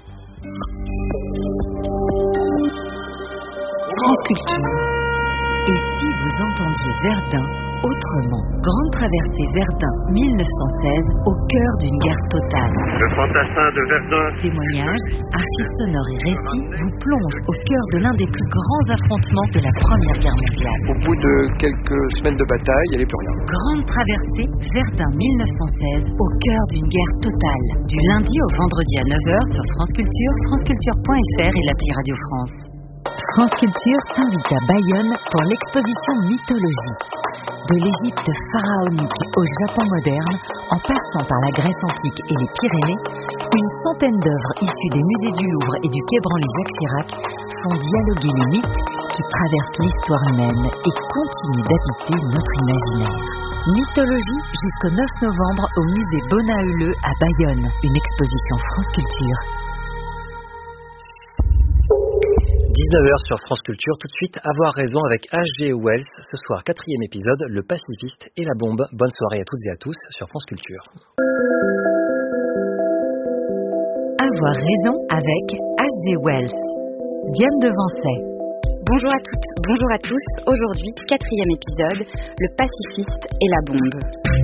France Culture. Et si vous entendiez Verdun autrement? Grande traversée Verdun mille neuf cent seize au cœur d'une guerre totale. Le fantassin de Verdun. Témoignages, archives sonores et récits vous plongent au cœur de l'un des plus grands affrontements de la Première Guerre mondiale. Au bout de quelques semaines de bataille, il n'y avait plus rien. Grande traversée Verdun mille neuf cent seize au cœur d'une guerre totale. Du lundi au vendredi à neuf heures sur France Culture, franceculture point f r et l'appli Radio France. France Culture s'invite à Bayonne pour l'exposition Mythologie. De l'Égypte pharaonique au Japon moderne, en passant par la Grèce antique et les Pyrénées, une centaine d'œuvres issues des musées du Louvre et du Quai Branly-Jacques Chirac font dialoguer les mythes qui traversent l'histoire humaine et continuent d'habiter notre imaginaire. Mythologie jusqu'au neuf novembre au musée Bonaeuleux à Bayonne, une exposition France Culture. dix-neuf heures sur France Culture, tout de suite, Avoir raison avec H G Wells. Ce soir, quatrième épisode, Le pacifiste et la bombe. Bonne soirée à toutes et à tous sur France Culture. Avoir raison avec H G Wells. Diane Devancey. Bonjour à toutes, bonjour à tous. Aujourd'hui, quatrième épisode, Le pacifiste et la bombe.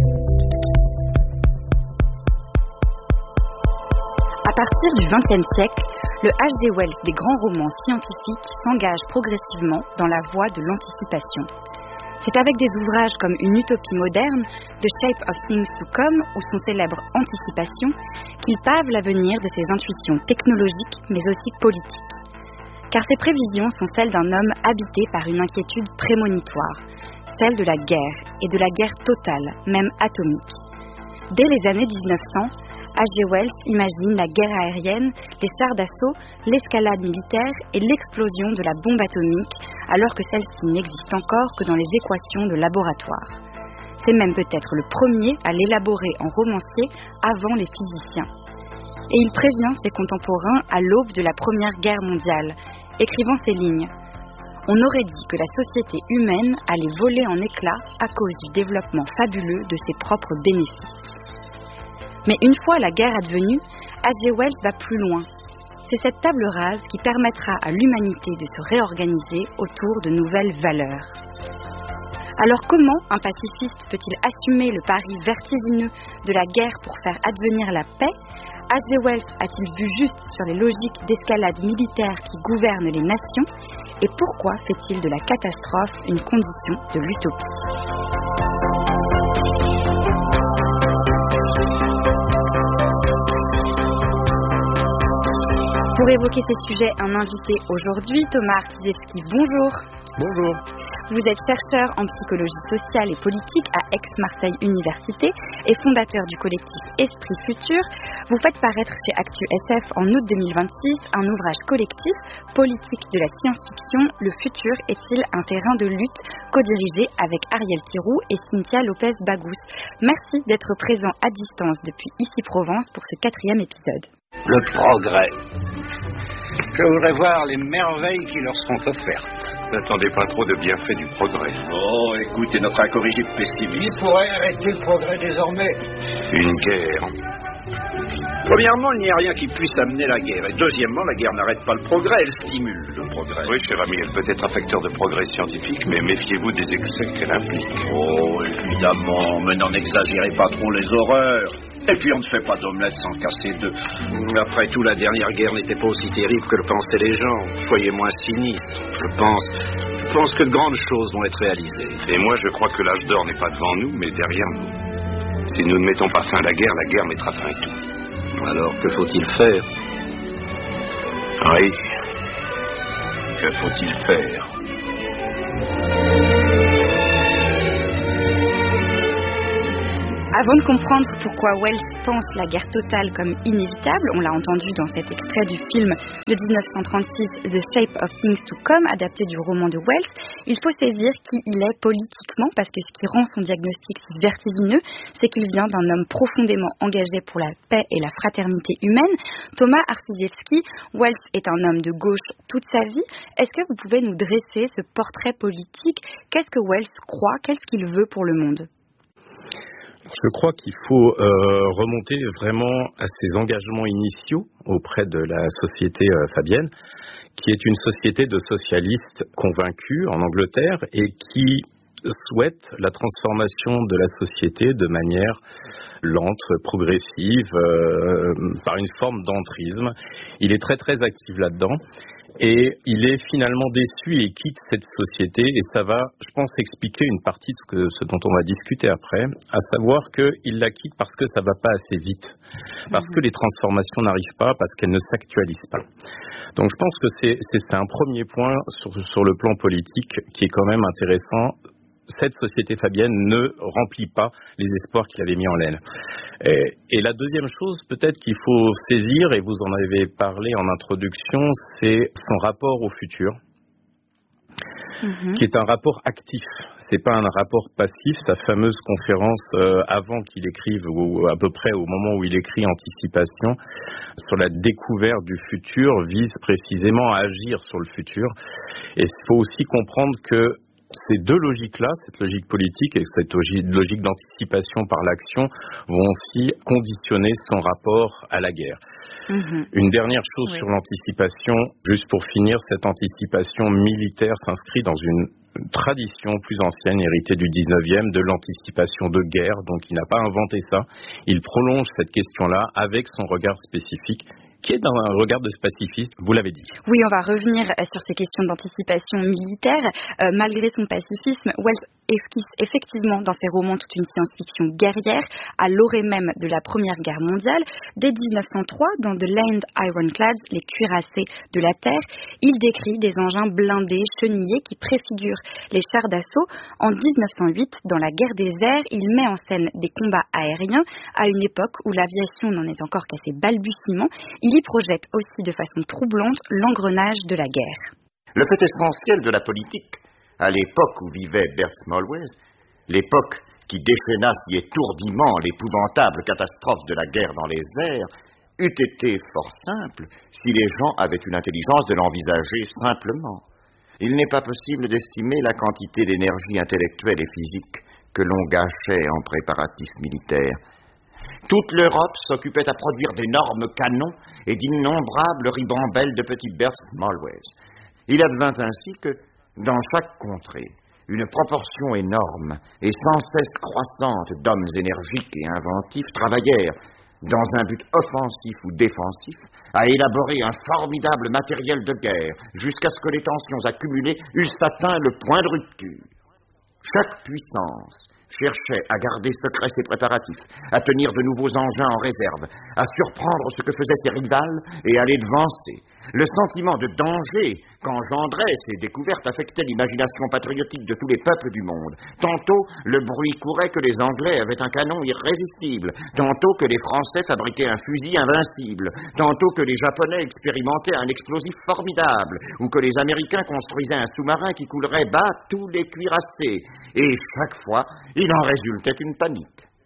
À partir du vingtième siècle, le H G Wells des grands romans scientifiques s'engage progressivement dans la voie de l'anticipation. C'est avec des ouvrages comme Une utopie moderne, The Shape of Things to Come ou son célèbre Anticipation qu'il pave l'avenir de ses intuitions technologiques mais aussi politiques. Car ses prévisions sont celles d'un homme habité par une inquiétude prémonitoire, celle de la guerre et de la guerre totale, même atomique. Dès les années dix-neuf cents, H G Wells imagine la guerre aérienne, les chars d'assaut, l'escalade militaire et l'explosion de la bombe atomique, alors que celle-ci n'existe encore que dans les équations de laboratoire. C'est même peut-être le premier à l'élaborer en romancier avant les physiciens. Et il prévient ses contemporains à l'aube de la Première Guerre mondiale, écrivant ces lignes. On aurait dit que la société humaine allait voler en éclats à cause du développement fabuleux de ses propres bénéfices. Mais une fois la guerre advenue, H G Wells va plus loin. C'est cette table rase qui permettra à l'humanité de se réorganiser autour de nouvelles valeurs. Alors comment un pacifiste peut-il assumer le pari vertigineux de la guerre pour faire advenir la paix? H G Wells a-t-il vu juste sur les logiques d'escalade militaire qui gouvernent les nations? Et pourquoi fait-il de la catastrophe une condition de l'utopie? Pour évoquer ces sujets, un invité aujourd'hui, Thomas Artizewski, bonjour. Bonjour. Vous êtes chercheur en psychologie sociale et politique à Aix-Marseille Université et fondateur du collectif Esprit Futur. Vous faites paraître chez Actu S F en août deux mille vingt-six un ouvrage collectif, Politique de la science-fiction, le futur est-il un terrain de lutte, co-dirigé avec Ariel Kirou et Cynthia Lopez-Bagous. Merci d'être présent à distance depuis Issy-Provence pour ce quatrième épisode. Le progrès. Je voudrais voir les merveilles qui leur seront offertes. N'attendez pas trop de bienfaits du progrès. Oh, écoutez notre incorrigible pessimiste. Il pourrait arrêter le progrès désormais. Une guerre. Premièrement, il n'y a rien qui puisse amener la guerre. Et deuxièmement, la guerre n'arrête pas le progrès, elle stimule le progrès. Oui, cher ami, elle peut être un facteur de progrès scientifique, mais méfiez-vous des excès qu'elle implique. Oh, évidemment, mais n'en exagérez pas trop les horreurs. Et puis on ne fait pas d'omelette sans casser deux. Après tout, la dernière guerre n'était pas aussi terrible que le pensaient les gens. Soyez moins sinistres. Je pense, je pense que de grandes choses vont être réalisées. Et moi, je crois que l'âge d'or n'est pas devant nous, mais derrière nous. Si nous ne mettons pas fin à la guerre, la guerre mettra fin à tout. Alors, que faut-il faire? Oui. Que faut-il faire? Avant de comprendre pourquoi Wells pense la guerre totale comme inévitable, on l'a entendu dans cet extrait du film de dix-neuf cent trente-six The Shape of Things to Come, adapté du roman de Wells, il faut saisir qui il est politiquement, parce que ce qui rend son diagnostic si vertigineux, c'est qu'il vient d'un homme profondément engagé pour la paix et la fraternité humaine. Thomas Arciszewski, Wells est un homme de gauche toute sa vie. Est-ce que vous pouvez nous dresser ce portrait politique? Qu'est-ce que Wells croit? Qu'est-ce qu'il veut pour le monde? Je crois qu'il faut euh, remonter vraiment à ses engagements initiaux auprès de la société euh, fabienne, qui est une société de socialistes convaincus en Angleterre et qui souhaite la transformation de la société de manière lente, progressive, euh, par une forme d'entrisme. Il est très très actif là-dedans. Et il est finalement déçu et quitte cette société, et ça va, je pense, expliquer une partie de ce, que, ce dont on va discuter après, à savoir qu'il la quitte parce que ça ne va pas assez vite, parce que les transformations n'arrivent pas, parce qu'elles ne s'actualisent pas. Donc je pense que c'est, c'est, c'est un premier point sur, sur le plan politique qui est quand même intéressant. Cette société fabienne ne remplit pas les espoirs qu'il avait mis en l'aile. Et, et la deuxième chose, peut-être qu'il faut saisir, et vous en avez parlé en introduction, c'est son rapport au futur, mmh. qui est un rapport actif. C'est pas un rapport passif. Sa fameuse conférence euh, avant qu'il écrive, ou à peu près au moment où il écrit Anticipation, sur la découverte du futur, vise précisément à agir sur le futur. Et il faut aussi comprendre que ces deux logiques-là, cette logique politique et cette logique d'anticipation par l'action, vont aussi conditionner son rapport à la guerre. Mmh. Une dernière chose oui. sur l'anticipation, juste pour finir, cette anticipation militaire s'inscrit dans une tradition plus ancienne, héritée du dix-neuvième, de l'anticipation de guerre. Donc il n'a pas inventé ça. Il prolonge cette question-là avec son regard spécifique, qui est dans un regard de pacifiste, vous l'avez dit. Oui, on va revenir sur ces questions d'anticipation militaire. Euh, malgré son pacifisme, Wells esquisse effectivement dans ses romans toute une science-fiction guerrière, à l'orée même de la Première Guerre mondiale. Dès dix-neuf cent trois, dans The Land Ironclads, les cuirassés de la Terre, il décrit des engins blindés, chenillés, qui préfigurent les chars d'assaut. En dix-neuf cent huit, dans la guerre des airs, il met en scène des combats aériens, à une époque où l'aviation n'en est encore qu'à ses balbutiements. Il y projette aussi de façon troublante l'engrenage de la guerre. Le fait essentiel de la politique, à l'époque où vivait Bert Smallways, l'époque qui déchaîna si étourdiment l'épouvantable catastrophe de la guerre dans les airs, eût été fort simple si les gens avaient une intelligence de l'envisager simplement. Il n'est pas possible d'estimer la quantité d'énergie intellectuelle et physique que l'on gâchait en préparatifs militaires. Toute l'Europe s'occupait à produire d'énormes canons et d'innombrables ribambelles de petits Bert Smallways. Il advint ainsi que, dans chaque contrée, une proportion énorme et sans cesse croissante d'hommes énergiques et inventifs travaillèrent, dans un but offensif ou défensif, à élaborer un formidable matériel de guerre, jusqu'à ce que les tensions accumulées eussent atteint le point de rupture. Chaque puissance cherchait à garder secrets ses préparatifs, à tenir de nouveaux engins en réserve, à surprendre ce que faisaient ses rivales et à les devancer. Le sentiment de danger qu'engendraient ces découvertes affectait l'imagination patriotique de tous les peuples du monde. Tantôt, le bruit courait que les Anglais avaient un canon irrésistible, tantôt que les Français fabriquaient un fusil invincible, tantôt que les Japonais expérimentaient un explosif formidable, ou que les Américains construisaient un sous-marin qui coulerait bas tous les cuirassés. Et chaque fois, il en résultait une panique.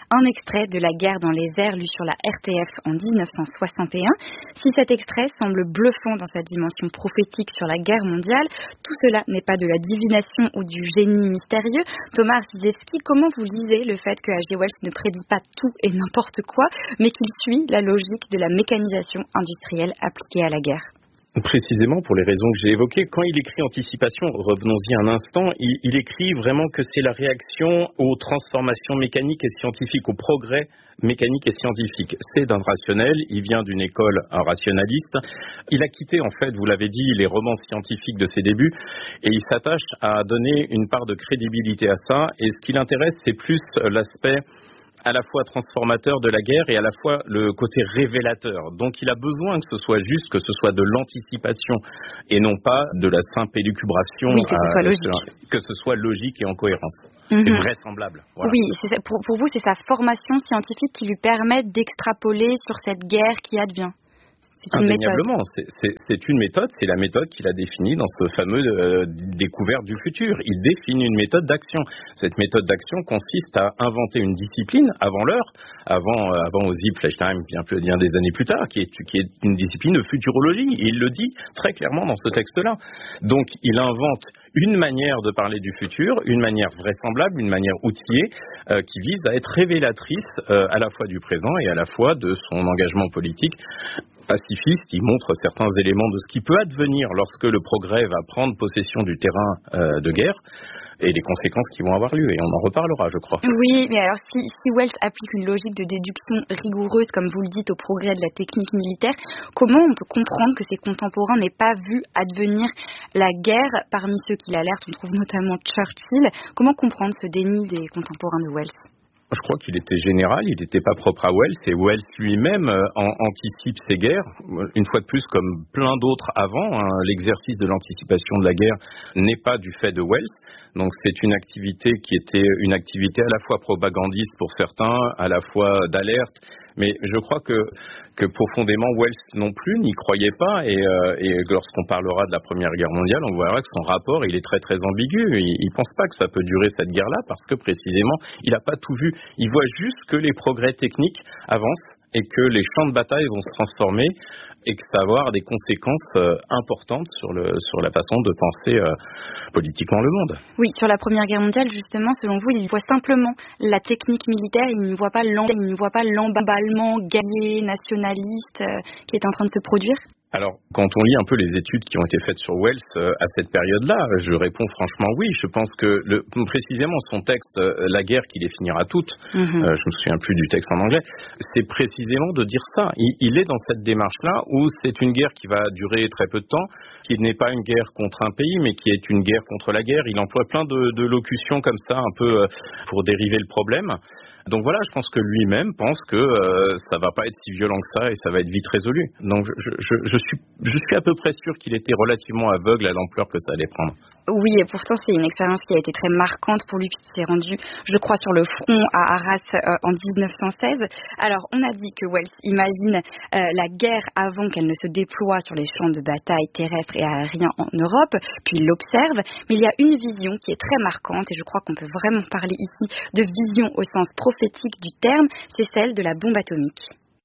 un extrait de La guerre dans les airs lu sur la R T F en dix-neuf cent soixante et un. Si cet extrait semble bluffant dans sa dimension prophétique sur la guerre mondiale, tout cela n'est pas de la divination ou du génie mystérieux. Thomas Arciszewski, comment vous lisez le fait que H G Wells ne prédit pas tout et n'importe quoi, mais qu'il suit la logique de la mécanisation industrielle appliquée à la guerre? Précisément pour les raisons que j'ai évoquées, quand il écrit Anticipation, revenons-y un instant, il, il écrit vraiment que c'est la réaction aux transformations mécaniques et scientifiques, au progrès mécanique et scientifique. C'est d'un rationnel, il vient d'une école un rationaliste. Il a quitté, en fait, vous l'avez dit, les romans scientifiques de ses débuts et il s'attache à donner une part de crédibilité à ça. Et ce qui l'intéresse, c'est plus l'aspect à la fois transformateur de la guerre et à la fois le côté révélateur. Donc il a besoin que ce soit juste, que ce soit de l'anticipation et non pas de la simple élucubration. Oui, que ce soit logique. Que ce soit logique et en cohérence. Mm-hmm. Et vraisemblable. Voilà. Oui, c'est, pour, pour vous, c'est sa formation scientifique qui lui permet d'extrapoler sur cette guerre qui advient. C'est une Indéniablement, méthode. C'est, c'est, c'est une méthode, c'est la méthode qu'il a définie dans ce fameux euh, découverte du futur. Il définit une méthode d'action. Cette méthode d'action consiste à inventer une discipline avant l'heure, avant, euh, avant Ozzy Flechtheim, bien, plus, bien des années plus tard, qui est, qui est une discipline de futurologie. Et il le dit très clairement dans ce texte-là. Donc, il invente une manière de parler du futur, une manière vraisemblable, une manière outillée, euh, qui vise à être révélatrice euh, à la fois du présent et à la fois de son engagement politique pacifiste. Il montre certains éléments de ce qui peut advenir lorsque le progrès va prendre possession du terrain euh, de guerre et les conséquences qui vont avoir lieu. Et on en reparlera, je crois. Oui, mais alors si, si Wells applique une logique de déduction rigoureuse, comme vous le dites, au progrès de la technique militaire, comment on peut comprendre que ses contemporains n'aient pas vu advenir la guerre? Parmi ceux qui l'alertent, on trouve notamment Churchill. Comment comprendre ce déni des contemporains de Wells? Je crois qu'il était général, il n'était pas propre à Wells, et Wells lui-même euh, en, anticipe ces guerres. Une fois de plus, comme plein d'autres avant, hein, l'exercice de l'anticipation de la guerre n'est pas du fait de Wells. Donc c'est une activité qui était une activité à la fois propagandiste pour certains, à la fois d'alerte. Mais je crois que, que profondément, Wells non plus n'y croyait pas. Et, euh, et lorsqu'on parlera de la Première Guerre mondiale, on verra que son rapport, il est très très ambigu. Il ne pense pas que ça peut durer cette guerre-là parce que précisément, il n'a pas tout vu. Il voit juste que les progrès techniques avancent et que les champs de bataille vont se transformer et que ça va avoir des conséquences euh, importantes sur, le, sur la façon de penser euh, politiquement le monde. Oui, sur la Première Guerre mondiale, justement, selon vous, il voit simplement la technique militaire, il ne voit pas l'emballement guerrier, nationaliste euh, qui est en train de se produire? Alors, quand on lit un peu les études qui ont été faites sur Wells euh, à cette période-là, je réponds franchement oui. Je pense que le, précisément son texte, euh, La guerre qui les finira toutes, mm-hmm. euh, je me souviens plus du texte en anglais, c'est précisément de dire ça. Il, il est dans cette démarche-là où c'est une guerre qui va durer très peu de temps, qui n'est pas une guerre contre un pays, mais qui est une guerre contre la guerre. Il emploie plein de, de locutions comme ça, un peu euh, pour dériver le problème. Donc voilà, je pense que lui-même pense que euh, ça va pas être si violent que ça et ça va être vite résolu. Donc je, je, je, suis, je suis à peu près sûr qu'il était relativement aveugle à l'ampleur que ça allait prendre. Oui, et pourtant c'est une expérience qui a été très marquante pour lui puisqu'il s'est rendu, je crois, sur le front à Arras euh, en dix-neuf cent seize. Alors on a dit que Wells imagine euh, la guerre avant qu'elle ne se déploie sur les champs de bataille terrestres et aériens en Europe, puis il l'observe, mais il y a une vision qui est très marquante et je crois qu'on peut vraiment parler ici de vision au sens prophétique du terme, c'est celle de la bombe atomique.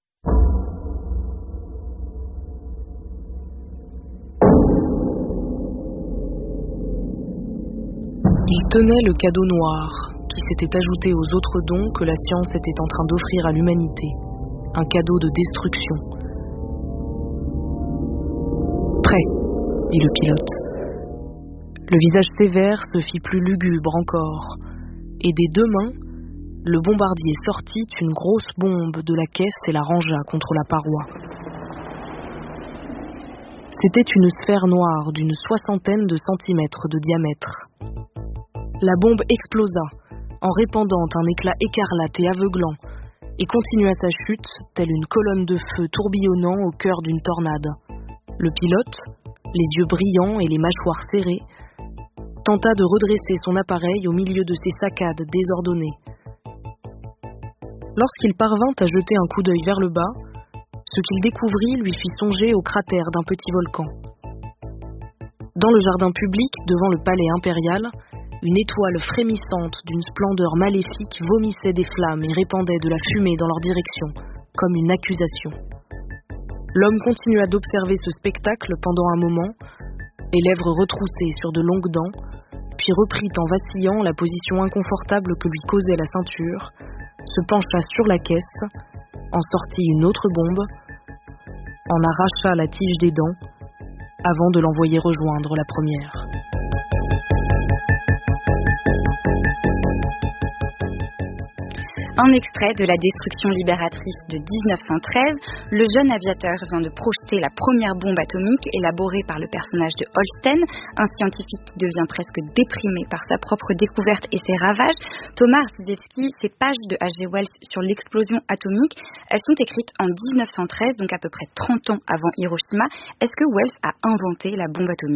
Il tenait le cadeau noir, qui s'était ajouté aux autres dons que la science était en train d'offrir à l'humanité. Un cadeau de destruction. Prêt, dit le pilote. Le visage sévère se fit plus lugubre encore, et des deux mains, le bombardier sortit une grosse bombe de la caisse et la rangea contre la paroi. C'était une sphère noire d'une soixantaine de centimètres de diamètre. La bombe explosa, en répandant un éclat écarlate et aveuglant, et continua sa chute, telle une colonne de feu tourbillonnant au cœur d'une tornade. Le pilote, les yeux brillants et les mâchoires serrées, tenta de redresser son appareil au milieu de ces saccades désordonnées. Lorsqu'il parvint à jeter un coup d'œil vers le bas, ce qu'il découvrit lui fit songer au cratère d'un petit volcan. Dans le jardin public, devant le palais impérial, Une étoile frémissante d'une splendeur maléfique vomissait des flammes et répandait de la fumée dans leur direction, comme une accusation. L'homme continua d'observer ce spectacle pendant un moment, les lèvres retroussées sur de longues dents, puis reprit en vacillant la position inconfortable que lui causait la ceinture, se pencha sur la caisse, en sortit une autre bombe, en arracha la tige des dents, avant de l'envoyer rejoindre la première. Un extrait de La Destruction libératrice de dix-neuf cent treize, le jeune aviateur vient de projeter la première bombe atomique élaborée par le personnage de Holsten, un scientifique qui devient presque déprimé par sa propre découverte et ses ravages. Thomas Arciszewski, ces pages de H G Wells sur l'explosion atomique, elles sont écrites en dix-neuf cent treize, donc à peu près trente ans avant Hiroshima. Est-ce que Wells a inventé la bombe atomique ?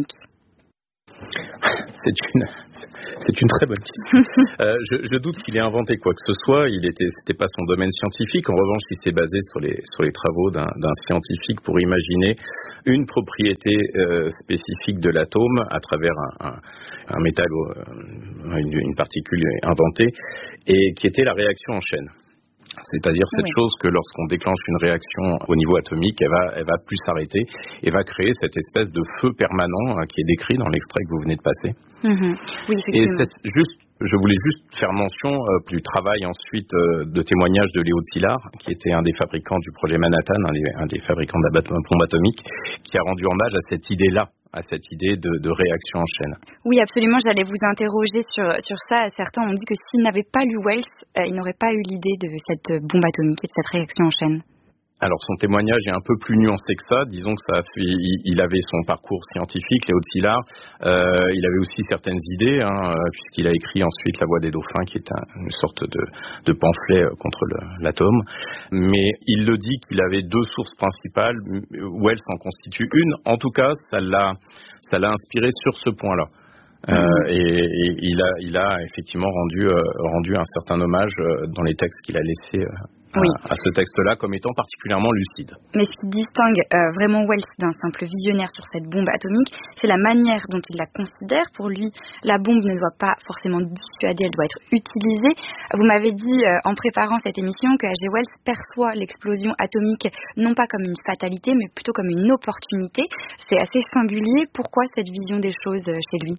C'est une, c'est une très bonne question. euh, je, je doute qu'il ait inventé quoi que ce soit. Il était, c'était pas son domaine scientifique. En revanche, il s'est basé sur les, sur les travaux d'un, d'un scientifique pour imaginer une propriété euh, spécifique de l'atome à travers un, un, un métal, euh, une, une particule inventée, et qui était la réaction en chaîne. C'est-à-dire cette oui. chose que lorsqu'on déclenche une réaction au niveau atomique, elle va, elle va plus s'arrêter et va créer cette espèce de feu permanent hein, qui est décrit dans l'extrait que vous venez de passer. Mmh. Oui, et c'est juste, je voulais juste faire mention euh, du travail ensuite euh, de témoignage de Léo Szilard, qui était un des fabricants du projet Manhattan, un des, un des fabricants de bombes atomiques, qui a rendu hommage à cette idée-là, à cette idée de, de réaction en chaîne. Oui, absolument, j'allais vous interroger sur, sur ça. Certains ont dit que s'ils n'avaient pas lu Wells, euh, ils n'auraient pas eu l'idée de cette bombe atomique et de cette réaction en chaîne. Alors son témoignage est un peu plus nuancé que ça. Disons que ça a fait, il avait son parcours scientifique, Léo Szilard. Euh, il avait aussi certaines idées, hein, puisqu'il a écrit ensuite La Voix des dauphins, qui est un, une sorte de, de pamphlet contre le, l'atome. Mais il le dit qu'il avait deux sources principales. Wells en constitue une. En tout cas, ça l'a, ça l'a inspiré sur ce point-là. Euh, et, et il a, il a effectivement rendu, euh, rendu un certain hommage euh, dans les textes qu'il a laissés. Euh, À, oui. à ce texte-là comme étant particulièrement lucide. Mais ce qui distingue euh, vraiment Wells d'un simple visionnaire sur cette bombe atomique, c'est la manière dont il la considère. Pour lui, la bombe ne doit pas forcément dissuader, elle doit être utilisée. Vous m'avez dit euh, en préparant cette émission que H G Wells perçoit l'explosion atomique non pas comme une fatalité, mais plutôt comme une opportunité. C'est assez singulier. Pourquoi cette vision des choses euh, chez lui ?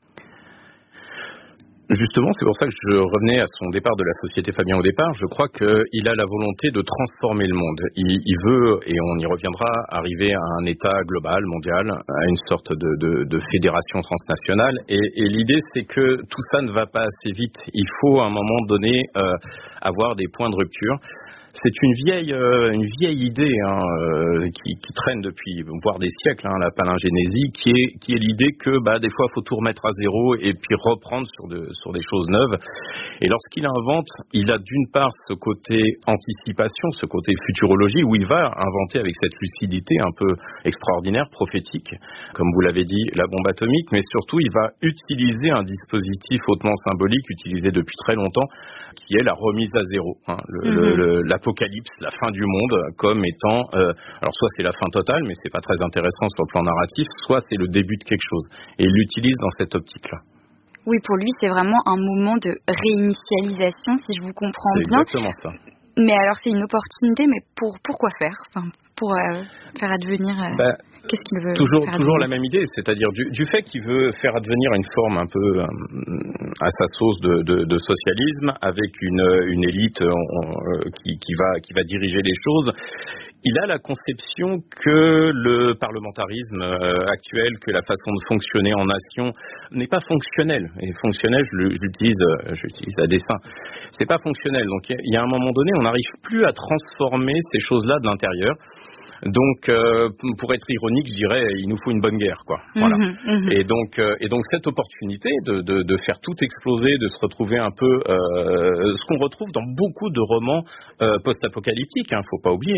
Justement, c'est pour ça que je revenais à son départ de la Société Fabien au départ. Je crois qu'il a la volonté de transformer le monde. Il, il veut, et on y reviendra, arriver à un état global, mondial, à une sorte de, de, de fédération transnationale. Et, et l'idée, c'est que tout ça ne va pas assez vite. Il faut, à un moment donné, euh, avoir des points de rupture. C'est une vieille, euh, une vieille idée hein, euh, qui, qui traîne depuis, voire des siècles, hein, la palingénésie, qui est, qui est l'idée que bah, des fois il faut tout remettre à zéro et puis reprendre sur, de, sur des choses neuves. Et lorsqu'il invente, il a d'une part ce côté anticipation, ce côté futurologie, où il va inventer avec cette lucidité un peu extraordinaire, prophétique, comme vous l'avez dit, la bombe atomique, mais surtout il va utiliser un dispositif hautement symbolique, utilisé depuis très longtemps, qui est la remise à zéro, hein, le, mm-hmm. le, le, la apocalypse, la fin du monde, comme étant, euh, alors soit c'est la fin totale, mais c'est pas très intéressant sur le plan narratif, soit c'est le début de quelque chose. Et il l'utilise dans cette optique-là. Oui, pour lui, c'est vraiment un moment de réinitialisation, si je vous comprends c'est bien. C'est exactement ça. Mais alors, c'est une opportunité, mais pour pourquoi faire enfin, pour euh, faire advenir euh, bah, qu'est-ce qu'il veut toujours faire toujours advenir. La même idée, c'est-à-dire du, du fait qu'il veut faire advenir une forme un peu euh, à sa sauce de, de, de socialisme, avec une, une élite euh, euh, qui, qui va qui va diriger les choses. Il a la conception que le parlementarisme euh, actuel, que la façon de fonctionner en nation n'est pas fonctionnelle. Et fonctionnel, je, je l'utilise, euh, je l'utilise à dessein. C'est pas fonctionnel. Donc il y a un moment donné, on n'arrive plus à transformer ces choses-là de l'intérieur. Donc, euh, pour être ironique, je dirais, il nous faut une bonne guerre, quoi. Voilà. Mmh, mmh. Et donc, euh, et donc cette opportunité de, de, de faire tout exploser, de se retrouver un peu, euh, ce qu'on retrouve dans beaucoup de romans euh, post-apocalyptiques. Hein, faut pas oublier. Hein,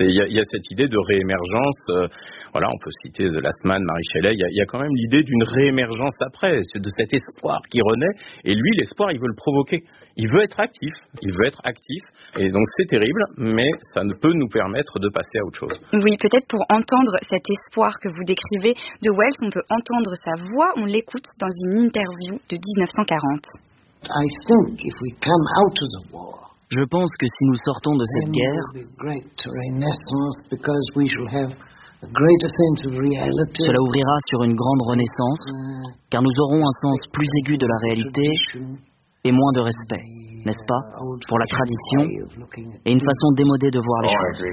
Il y, y a cette idée de réémergence. Euh, voilà, on peut citer The Last Man, Mary Shelley. Il y, y a quand même l'idée d'une réémergence après, de cet espoir qui renaît. Et lui, l'espoir, il veut le provoquer. Il veut être actif. Il veut être actif. Et donc c'est terrible, mais ça ne peut nous permettre de passer à autre chose. Oui, peut-être pour entendre cet espoir que vous décrivez de Wells, on peut entendre sa voix. On l'écoute dans une interview de dix-neuf cent quarante. I think if we come out of the war, je pense que si nous sortons de cette guerre, cela ouvrira sur une grande renaissance, car nous aurons un sens plus aigu de la réalité et moins de respect, n'est-ce pas, pour la tradition et une façon démodée de voir les choses.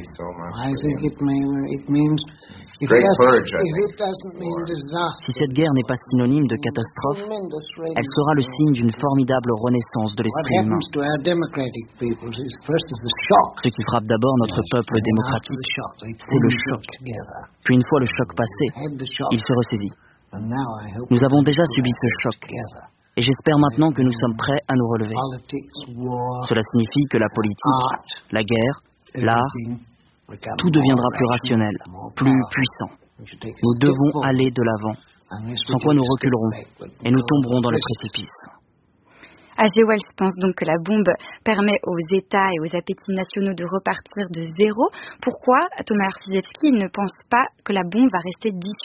Si cette guerre n'est pas synonyme de catastrophe, elle sera le signe d'une formidable renaissance de l'esprit humain. Ce qui frappe d'abord notre peuple démocratique, c'est le choc. Puis une fois le choc passé, il se ressaisit. Nous avons déjà subi ce choc. Et j'espère maintenant que nous sommes prêts à nous relever. Cela signifie que la politique, la guerre, l'art, tout deviendra plus rationnel, plus puissant. Nous devons aller de l'avant, sans quoi nous reculerons et nous tomberons dans le précipice. H G Wells pense donc que la bombe permet aux États et aux appétits nationaux de repartir de zéro. Pourquoi Thomas Arciszewski ne pense pas que la bombe va rester dissuasive?